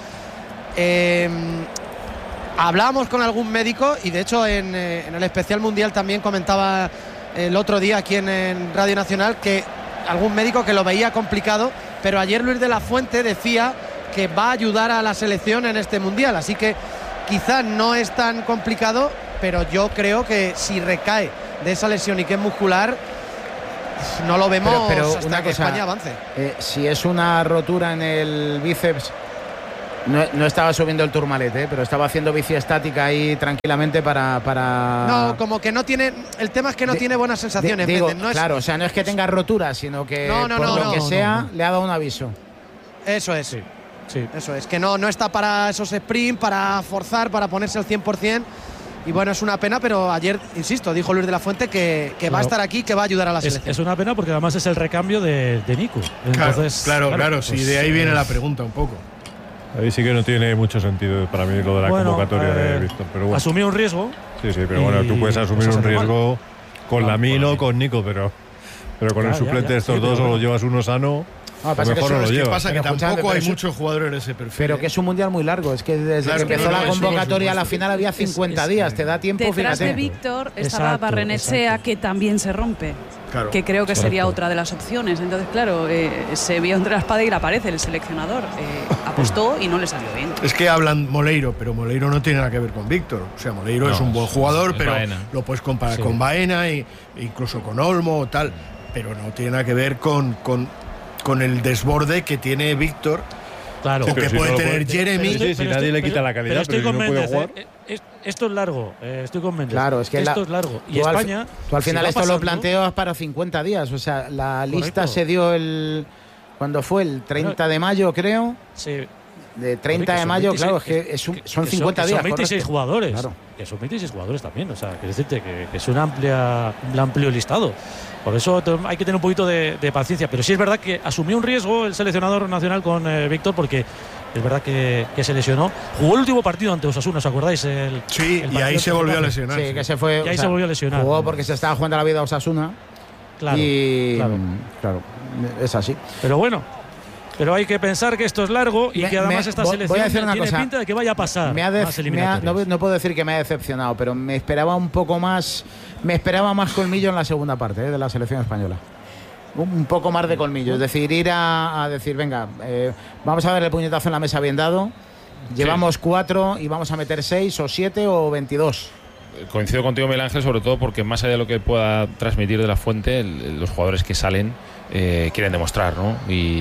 Hablábamos con algún médico y de hecho en el especial mundial también comentaba el otro día aquí en Radio Nacional que algún médico que lo veía complicado, pero ayer Luis de la Fuente decía que va a ayudar a la selección en este mundial, así que quizás no es tan complicado, pero yo creo que si recae de esa lesión y que es muscular, no lo vemos pero hasta una que cosa, España avance. Si es una rotura en el bíceps, no estaba subiendo el Tourmalet, pero estaba haciendo bici estática ahí tranquilamente para... No, como que no tiene... El tema es que no tiene buenas sensaciones. Digo, no es... Claro, o sea, no es que tenga rotura, sino que le ha dado un aviso. Eso es. Sí. Eso es, que no está para esos sprint, para forzar, para ponerse al 100%. Y bueno, es una pena, pero ayer, insisto, dijo Luis de la Fuente que va a estar aquí, que va a ayudar a la selección. Es una pena porque además es el recambio de Nico. Entonces, claro, sí, de ahí viene la pregunta un poco. Ahí sí que no tiene mucho sentido para mí lo de la convocatoria de Víctor. Pero bueno. Asumió un riesgo. Sí, pero bueno, tú puedes asumir un riesgo con Lamine o con Nico, pero con el suplente de estos dos o lo llevas uno sano. Mejor no lo llevas. Pasa que tampoco hay muchos jugadores en ese perfil. Pero que es un mundial muy largo. Es que desde que empezó la convocatoria a la final había 50 días. Te da tiempo, detrás fíjate. De Víctor estaba Barrenechea, que también se rompe. Claro, que creo que sería otra de las opciones. Entonces, claro, se vio entre la espada y la pared el seleccionador. Apostó y no le salió bien. Es que hablan Moleiro, pero Moleiro no tiene nada que ver con Víctor. O sea, Moleiro es un buen jugador, pero Baena. Lo puedes comparar con Baena e incluso con Olmo o tal. Pero no tiene nada que ver con el desborde que tiene Víctor. Claro. O que puede tener Jeremy. Si nadie le quita la calidad, pero si no puede jugar. Esto es largo, estoy con Méndez. Claro, es que esto es largo. Y España. Tú al final esto lo planteas para 50 días. O sea, la lista se dio cuando fue el 30 de mayo, creo. Sí. De 30 de mayo, 26, claro, es que son 50 días. Son 26 jugadores. Claro. Que son 26 jugadores también. O sea, quiero decirte que es un amplio listado. Por eso hay que tener un poquito de paciencia. Pero sí es verdad que asumió un riesgo el seleccionador nacional con Víctor, porque es verdad que se lesionó. Jugó el último partido ante Osasuna, ¿os acordáis? Y ahí se volvió a lesionar. Sí, que se fue. Y ahí se volvió a lesionar. Jugó porque se estaba jugando la vida a Osasuna. Claro. Claro, es así. Pero bueno. Pero hay que pensar que esto es largo y que además esta selección tiene pinta de que vaya a pasar. No puedo decir que me ha decepcionado, pero me esperaba un poco más. Me esperaba más colmillo en la segunda parte de la selección española. Un poco más de colmillo. Es decir, ir a decir, venga, vamos a dar el puñetazo en la mesa bien dado. Llevamos 4 y vamos a meter 6 o 7 o 22. Coincido contigo, Miguel Ángel, sobre todo porque más allá de lo que pueda transmitir de la Fuente, los jugadores que salen quieren demostrar, ¿no?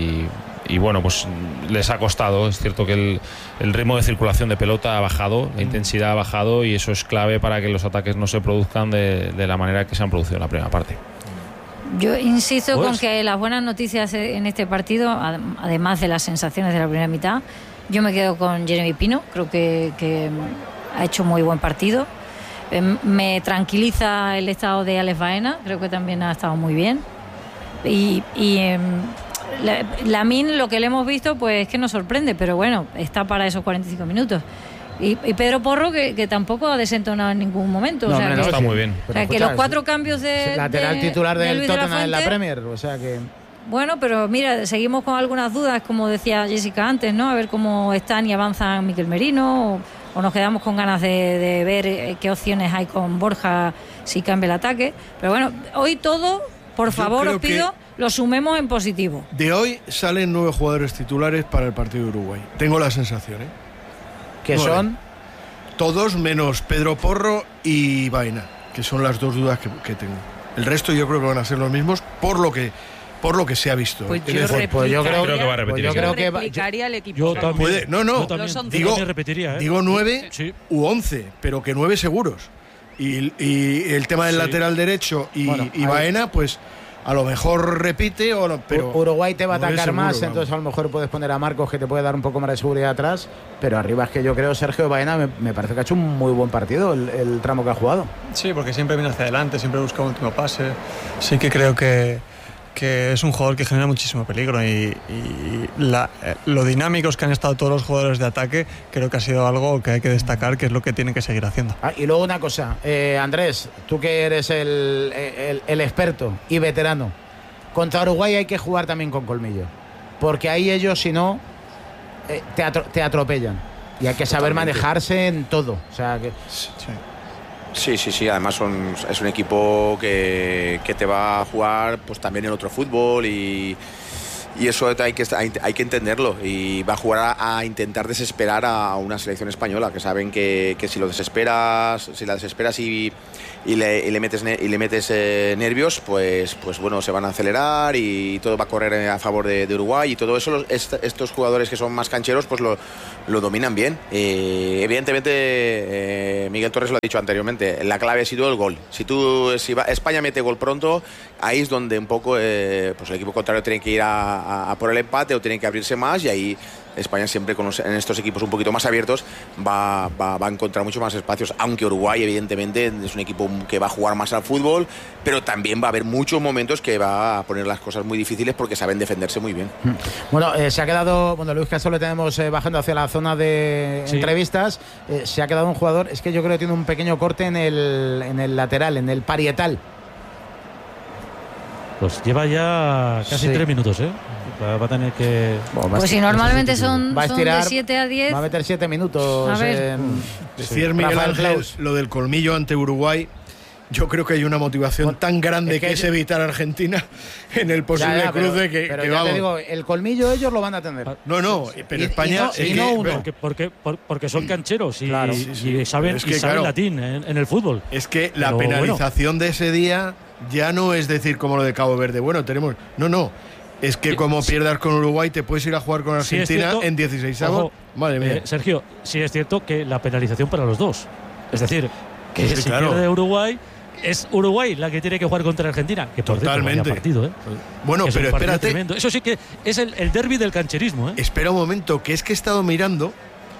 Y bueno, pues les ha costado. Es cierto que el ritmo de circulación de pelota ha bajado, la intensidad ha bajado, y eso es clave para que los ataques no se produzcan de la manera que se han producido en la primera parte. Yo insisto con que las buenas noticias en este partido, además de las sensaciones de la primera mitad, yo me quedo con Jeremy Pino. Creo que ha hecho muy buen partido. Me tranquiliza el estado de Alex Baena, creo que también ha estado muy bien. Y Lamine, lo que le hemos visto, pues es que nos sorprende, pero bueno, está para esos 45 minutos. Y Pedro Porro, que tampoco ha desentonado en ningún momento. No, está muy bien. O sea, que los 4 cambios de lateral titular del Tottenham en la Premier, o sea que... Bueno, pero mira, seguimos con algunas dudas, como decía Jessica antes, ¿no? A ver cómo están y avanzan Mikel Merino, o nos quedamos con ganas de ver qué opciones hay con Borja si cambia el ataque. Pero bueno, hoy todo, por favor, os pido, lo sumemos en positivo. De hoy salen 9 jugadores titulares para el partido de Uruguay. Tengo la sensación, ¿Qué son? Todos menos Pedro Porro y Baena, que son las 2 dudas que tengo. El resto yo creo que van a ser los mismos por lo que se ha visto. Pues yo creo que va a repetir. Yo creo que replicaría el equipo. Yo también. Digo 9 u 11, pero que 9 seguros. Y el tema del lateral derecho y Baena, pues a lo mejor repite, pero Uruguay te va a atacar seguro, más, vamos. entonces a lo mejor puedes poner a Marcos, que te puede dar un poco más de seguridad atrás, pero arriba es que yo creo Sergio Baena me parece que ha hecho un muy buen partido el tramo que ha jugado. Sí, porque siempre viene hacia adelante, siempre busca un último pase. Sí que creo que que es un jugador que genera muchísimo peligro y lo dinámicos que han estado todos los jugadores de ataque, creo que ha sido algo que hay que destacar, que es lo que tienen que seguir haciendo. Y luego una cosa, Andrés, tú que eres el experto y veterano, contra Uruguay hay que jugar también con colmillo, porque ahí ellos, si no, te atropellan y hay que saber manejarse en todo. O sea, que... Sí. Además es un equipo que te va a jugar pues también en otro fútbol y eso hay que entenderlo, y va a jugar a intentar desesperar a una selección española, que saben que si la desesperas y le metes nervios, pues bueno, se van a acelerar y todo va a correr a favor de Uruguay, y todo eso estos jugadores que son más cancheros pues lo dominan bien. Evidentemente, Miguel Torres lo ha dicho anteriormente, la clave ha sido el gol. Si España mete gol pronto, ahí es donde un poco pues el equipo contrario tiene que ir a por el empate o tiene que abrirse más, y ahí España siempre en estos equipos un poquito más abiertos va a encontrar mucho más espacios, aunque Uruguay evidentemente es un equipo que va a jugar más al fútbol, pero también va a haber muchos momentos que va a poner las cosas muy difíciles porque saben defenderse muy bien. Bueno, se ha quedado, Luis Castro le tenemos bajando hacia la zona de entrevistas, se ha quedado un jugador, es que yo creo que tiene un pequeño corte en el lateral, en el parietal. Pues lleva ya casi 3 minutos, va a tener que... Pues si normalmente son de 7 a 10... Va a meter 7 minutos. A ver. Decir Miguel Ángel lo del colmillo ante Uruguay, yo creo que hay una motivación tan grande que es evitar a Argentina en el posible cruce que ya te digo, el colmillo ellos lo van a tener. No, pero España... Porque son cancheros y saben claro, latín en el fútbol. Es que la penalización de ese día ya no es decir como lo de Cabo Verde. Bueno, tenemos... No. Es que como pierdas con Uruguay te puedes ir a jugar con Argentina en 16avos. Madre mía. Sergio, sí es cierto que la penalización para los dos. Es decir, que si pierde Uruguay, es Uruguay la que tiene que jugar contra Argentina. Que por totalmente. Partido, Bueno, pero espérate. Tremendo. Eso sí que es el derbi del cancherismo. Espera un momento, que es que he estado mirando.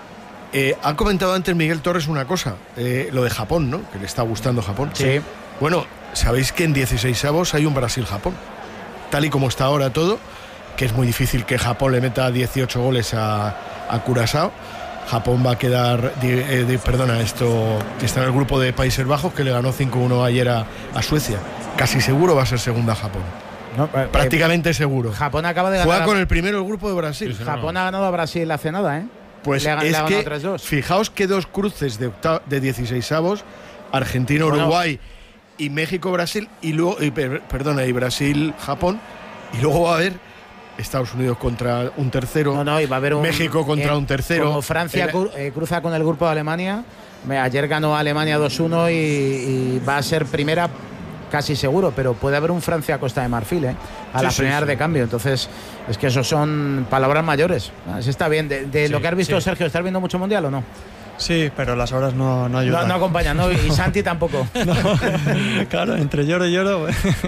Ha comentado antes Miguel Torres una cosa, lo de Japón, ¿no? Que le está gustando Japón. Sí. Bueno, sabéis que en 16avos hay un Brasil-Japón. Tal y como está ahora todo, que es muy difícil que Japón le meta 18 goles a Curazao. Japón va a quedar, está en el grupo de Países Bajos, que le ganó 5-1 ayer a Suecia. Casi seguro va a ser segunda Japón. No, prácticamente seguro. Japón acaba de ganar. Juega con el primero el grupo de Brasil. Japón ha ganado a Brasil hace nada, Pues es que, fijaos que 2 cruces de 16avos, Argentina-Uruguay y México-Brasil, y luego, y Brasil-Japón, y luego va a haber Estados Unidos contra un tercero, y va a haber México contra un tercero. Como Francia cruza con el grupo de Alemania, ayer ganó Alemania 2-1 y va a ser primera casi seguro, pero puede haber un Francia-Costa de Marfil a las primeras de cambio. Entonces, es que eso son palabras mayores. Así está bien. De lo que has visto, Sergio, ¿estás viendo mucho Mundial o no? Sí, pero las horas no ayudan. No acompañan, ¿no? Y Santi tampoco. Claro, entre lloro y lloro.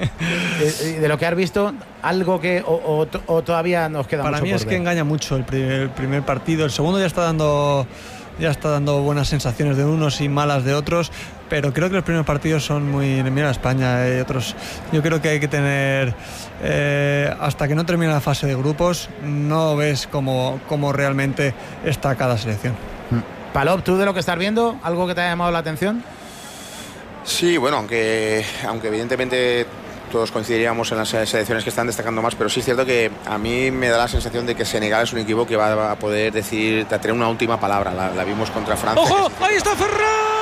De lo que has visto, algo que o todavía nos queda para mucho mí por es ver. Que engaña mucho el primer partido. El segundo ya está dando buenas sensaciones de unos y malas de otros, pero creo que los primeros partidos son muy... Mira España y otros. Yo creo que hay que tener... hasta que no termine la fase de grupos, no ves cómo realmente está cada selección. Palop, ¿tú de lo que estás viendo, algo que te haya llamado la atención? Sí, bueno, aunque evidentemente todos coincidiríamos en las selecciones que están destacando más, pero sí es cierto que a mí me da la sensación de que Senegal es un equipo que va a poder tener una última palabra. La vimos contra Francia. ¡Ojo! ¡Ahí está Ferran!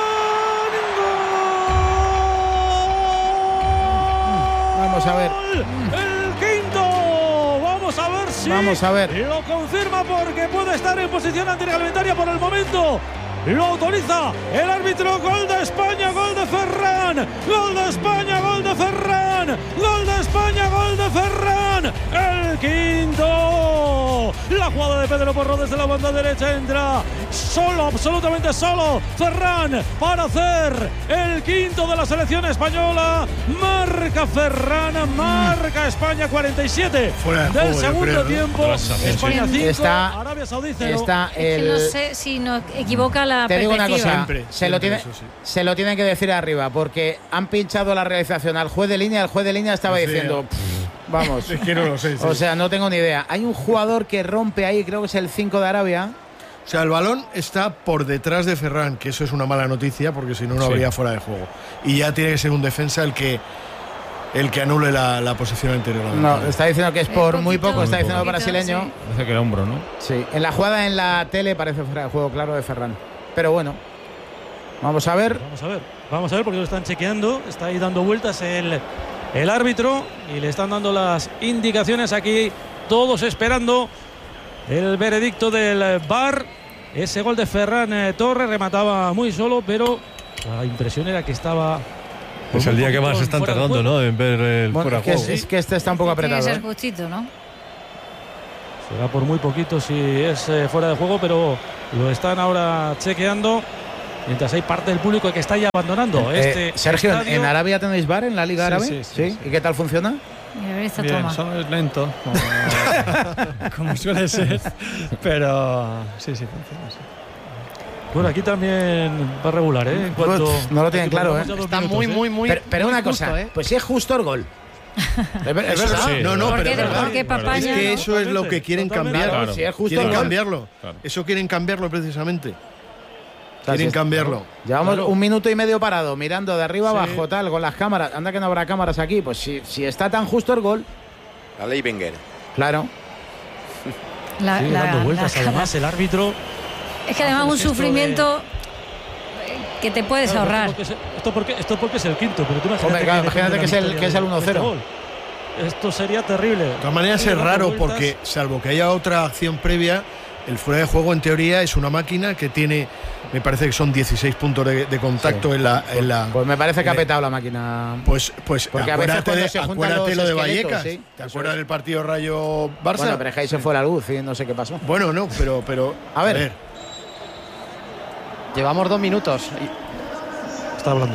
Vamos a ver. ¡El quinto! Vamos a ver. Lo confirma porque puede estar en posición antirreglamentaria por el momento. Lo autoriza el árbitro. Gol de España, gol de Ferran. Gol de España, gol de Ferran. Gol de España, gol de Ferran. El quinto. La jugada de Pedro Porro desde la banda derecha entra solo, absolutamente solo. Ferran para hacer el quinto de la selección española. Marca Ferran, marca España 47 del segundo tiempo. España 5, Arabia Saudí 0. No sé si nos equivoca la Te digo perspectiva. una cosa, se lo tienen que decir arriba, porque han pinchado la realización al juez de línea. El juez de línea estaba diciendo, Vamos. Es que no lo sé. Sí. O sea, no tengo ni idea. Hay un jugador que rompe ahí, creo que es el 5 de Arabia. O sea, el balón está por detrás de Ferran, que eso es una mala noticia, porque si no, no habría fuera de juego. Y ya tiene que ser un defensa el que anule la posición anterior. No, está diciendo que es por muy poco, está diciendo el brasileño. Sí. Parece que era hombro, ¿no? Sí, en la jugada en la tele parece fuera de juego, claro, de Ferran. Pero bueno, vamos a ver. Vamos a ver porque lo están chequeando. Está ahí dando vueltas el árbitro y le están dando las indicaciones aquí, todos esperando el veredicto del VAR. Ese gol de Ferran Torres remataba muy solo, pero la impresión era que estaba... Es el día que más están tardando, ¿no? En ver el fuera de juego. Es que este está un poco apretado. Tiene que ser justito, ¿no? Será por muy poquito si es fuera de juego, pero lo están ahora chequeando. Mientras hay parte del público que está ya abandonando Sergio, estadio. ¿en Arabia tenéis VAR en la Liga Árabe? Sí. ¿Y qué tal funciona? Bien, es lento, como suele ser, pero sí, funciona. Sí. Bueno, aquí también va regular, ¿eh? En cuanto no lo tienen claro, ¿eh? Está muy. Pero muy una cosa, justo, ¿eh? Pues si es justo el gol. ¿Es verdad? Sí, no, ¿Por pero qué, es verdad. porque Papaña, Es que ¿no? eso es lo que quieren cambiar. Claro. Si es justo Quieren el gol. cambiarlo. Claro. Eso quieren cambiarlo precisamente. Claro, Quieren si cambiarlo. Llevamos Claro. 1 minuto y medio parado, mirando de arriba abajo, tal, con las cámaras. Anda que no habrá cámaras aquí. Pues si está tan justo el gol, La ley Wenger. claro. sigue dando vueltas. Además, el árbitro... Es que además un sufrimiento que te puedes ahorrar. Esto porque es el quinto, pero tú Hombre, claro, imagínate que es el 1-0. Esto sería terrible. De todas maneras es raro porque, salvo que haya otra acción previa, el fuera de juego en teoría es una máquina que tiene, me parece que son 16 puntos de contacto en la... Pues me parece que ha petado la máquina. Pues porque a veces cuando se juntan acuérdate los lo de esqueletos, Vallecas. sí. ¿Te acuerdas del partido Rayo-Barça? Bueno, pero es que ahí se fue la luz y no sé qué pasó. Bueno, no, pero a ver. Llevamos 2 minutos. Está hablando.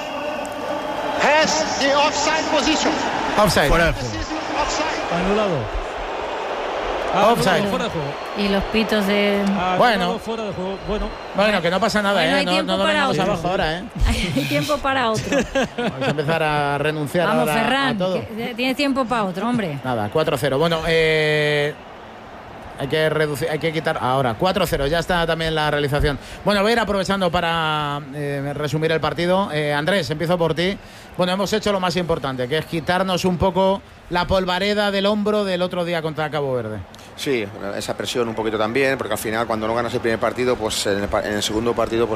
Has the offside position. Offside. Fuera de juego. Anulado. Offside. Fuera de juego. Y los pitos de... Bueno. Fuera de juego. Bueno, que no pasa nada, Bueno, hay no tiempo para vengamos otro. abajo ahora, Hay tiempo para otro. Vamos a empezar a renunciar Vamos, ahora Ferran, a todo. tienes tiempo para otro, hombre. Nada, 4-0. Bueno, hay que reducir, hay que quitar ahora 4-0, ya está también la realización. Bueno, voy a ir aprovechando para resumir el partido. Andrés, empiezo por ti. Bueno, hemos hecho lo más importante, que es quitarnos un poco la polvareda del hombro del otro día contra Cabo Verde. Sí, esa presión un poquito también, porque al final cuando no ganas el primer partido, pues en el segundo partido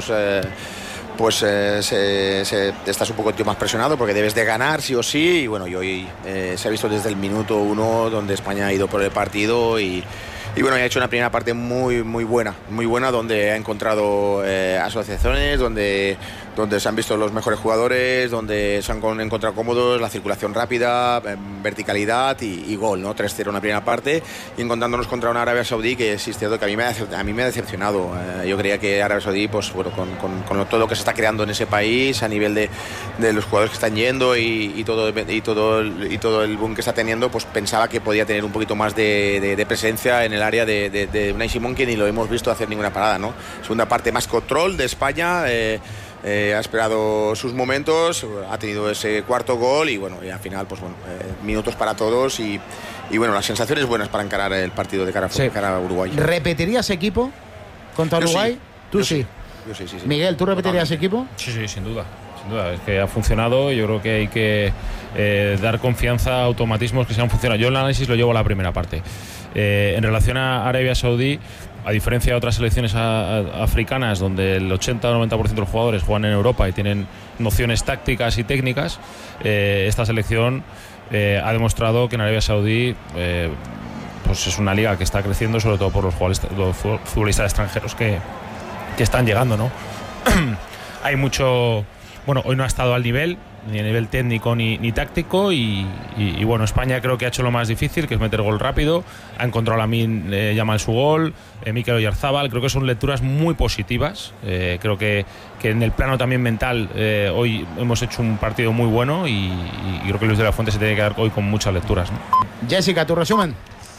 estás un poco más presionado porque debes de ganar sí o sí. Y bueno, y hoy se ha visto desde el minuto 1 donde España ha ido por el partido y bueno, ha hecho una primera parte muy buena, donde ha encontrado asociaciones, donde se han visto los mejores jugadores, donde se han encontrado cómodos, la circulación rápida, verticalidad y gol, ¿no? 3-0 en la primera parte y encontrándonos contra una Arabia Saudí que es cierto que a mí me ha decepcionado. Yo creía que Arabia Saudí, pues bueno, con todo lo que se está creando en ese país a nivel de los jugadores que están yendo y todo el boom que está teniendo, pues pensaba que podía tener un poquito más de presencia en el área de Unai Simón, que ni lo hemos visto hacer ninguna parada, ¿no? Segunda parte más control de España, ha esperado sus momentos, ha tenido ese cuarto gol y bueno, y al final pues bueno, minutos para todos y bueno, las sensaciones buenas para encarar el partido de cara a Uruguay. ¿Repetirías equipo contra Uruguay? Tú sí. Yo sí. Miguel, ¿tú repetirías equipo? Sí, sin duda. Es que ha funcionado. Yo creo que hay que dar confianza a automatismos que se han funcionado. Yo el análisis lo llevo a la primera parte. En relación a Arabia Saudí, a diferencia de otras selecciones africanas donde el 80 o 90% de los jugadores juegan en Europa y tienen nociones tácticas y técnicas, esta selección ha demostrado que en Arabia Saudí pues es una liga que está creciendo, sobre todo por los futbolistas extranjeros que están llegando, ¿no? Hay mucho... Bueno, hoy no ha estado al nivel, ni a nivel técnico ni táctico y bueno, España creo que ha hecho lo más difícil, que es meter gol rápido. Ha encontrado a Lamine Yamal su gol, Mikel Oyarzabal. Creo que son lecturas muy positivas. Creo que en el plano también mental hoy hemos hecho un partido muy bueno y creo que Luis de la Fuente se tiene que dar hoy con muchas lecturas, ¿no? Jessica, tu resumen.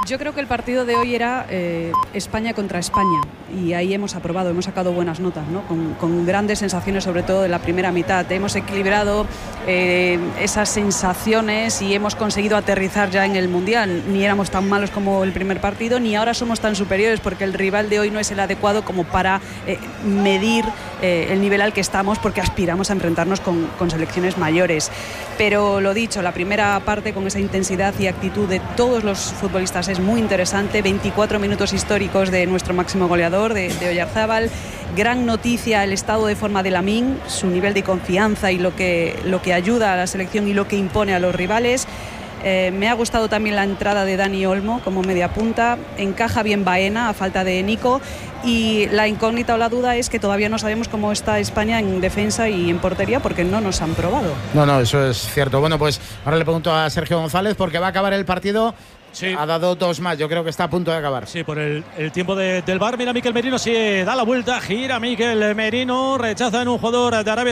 Yo creo que el partido de hoy era España contra España y ahí hemos aprobado, hemos sacado buenas notas, ¿no? Con grandes sensaciones, sobre todo de la primera mitad. Hemos equilibrado esas sensaciones y hemos conseguido aterrizar ya en el Mundial. Ni éramos tan malos como el primer partido, ni ahora somos tan superiores, porque el rival de hoy no es el adecuado como para medir el nivel al que estamos, porque aspiramos a enfrentarnos con selecciones mayores. Pero lo dicho, la primera parte con esa intensidad y actitud de todos los futbolistas es muy interesante. 24 minutos históricos de nuestro máximo goleador, de Oyarzábal. Gran noticia el estado de forma de Lamine, su nivel de confianza y lo que ayuda a la selección y lo que impone a los rivales. Me ha gustado también la entrada de Dani Olmo como media punta. Encaja bien Baena a falta de Nico. Y la incógnita o la duda es que todavía no sabemos cómo está España en defensa y en portería, porque no nos han probado. No, eso es cierto. Bueno, pues ahora le pregunto a Sergio González, porque va a acabar el partido. Sí. Ha dado 2 más, yo creo que está a punto de acabar. Sí, por el tiempo del VAR. Mira, Mikel Merino, sí, da la vuelta, gira Mikel Merino, rechaza en un jugador de Arabia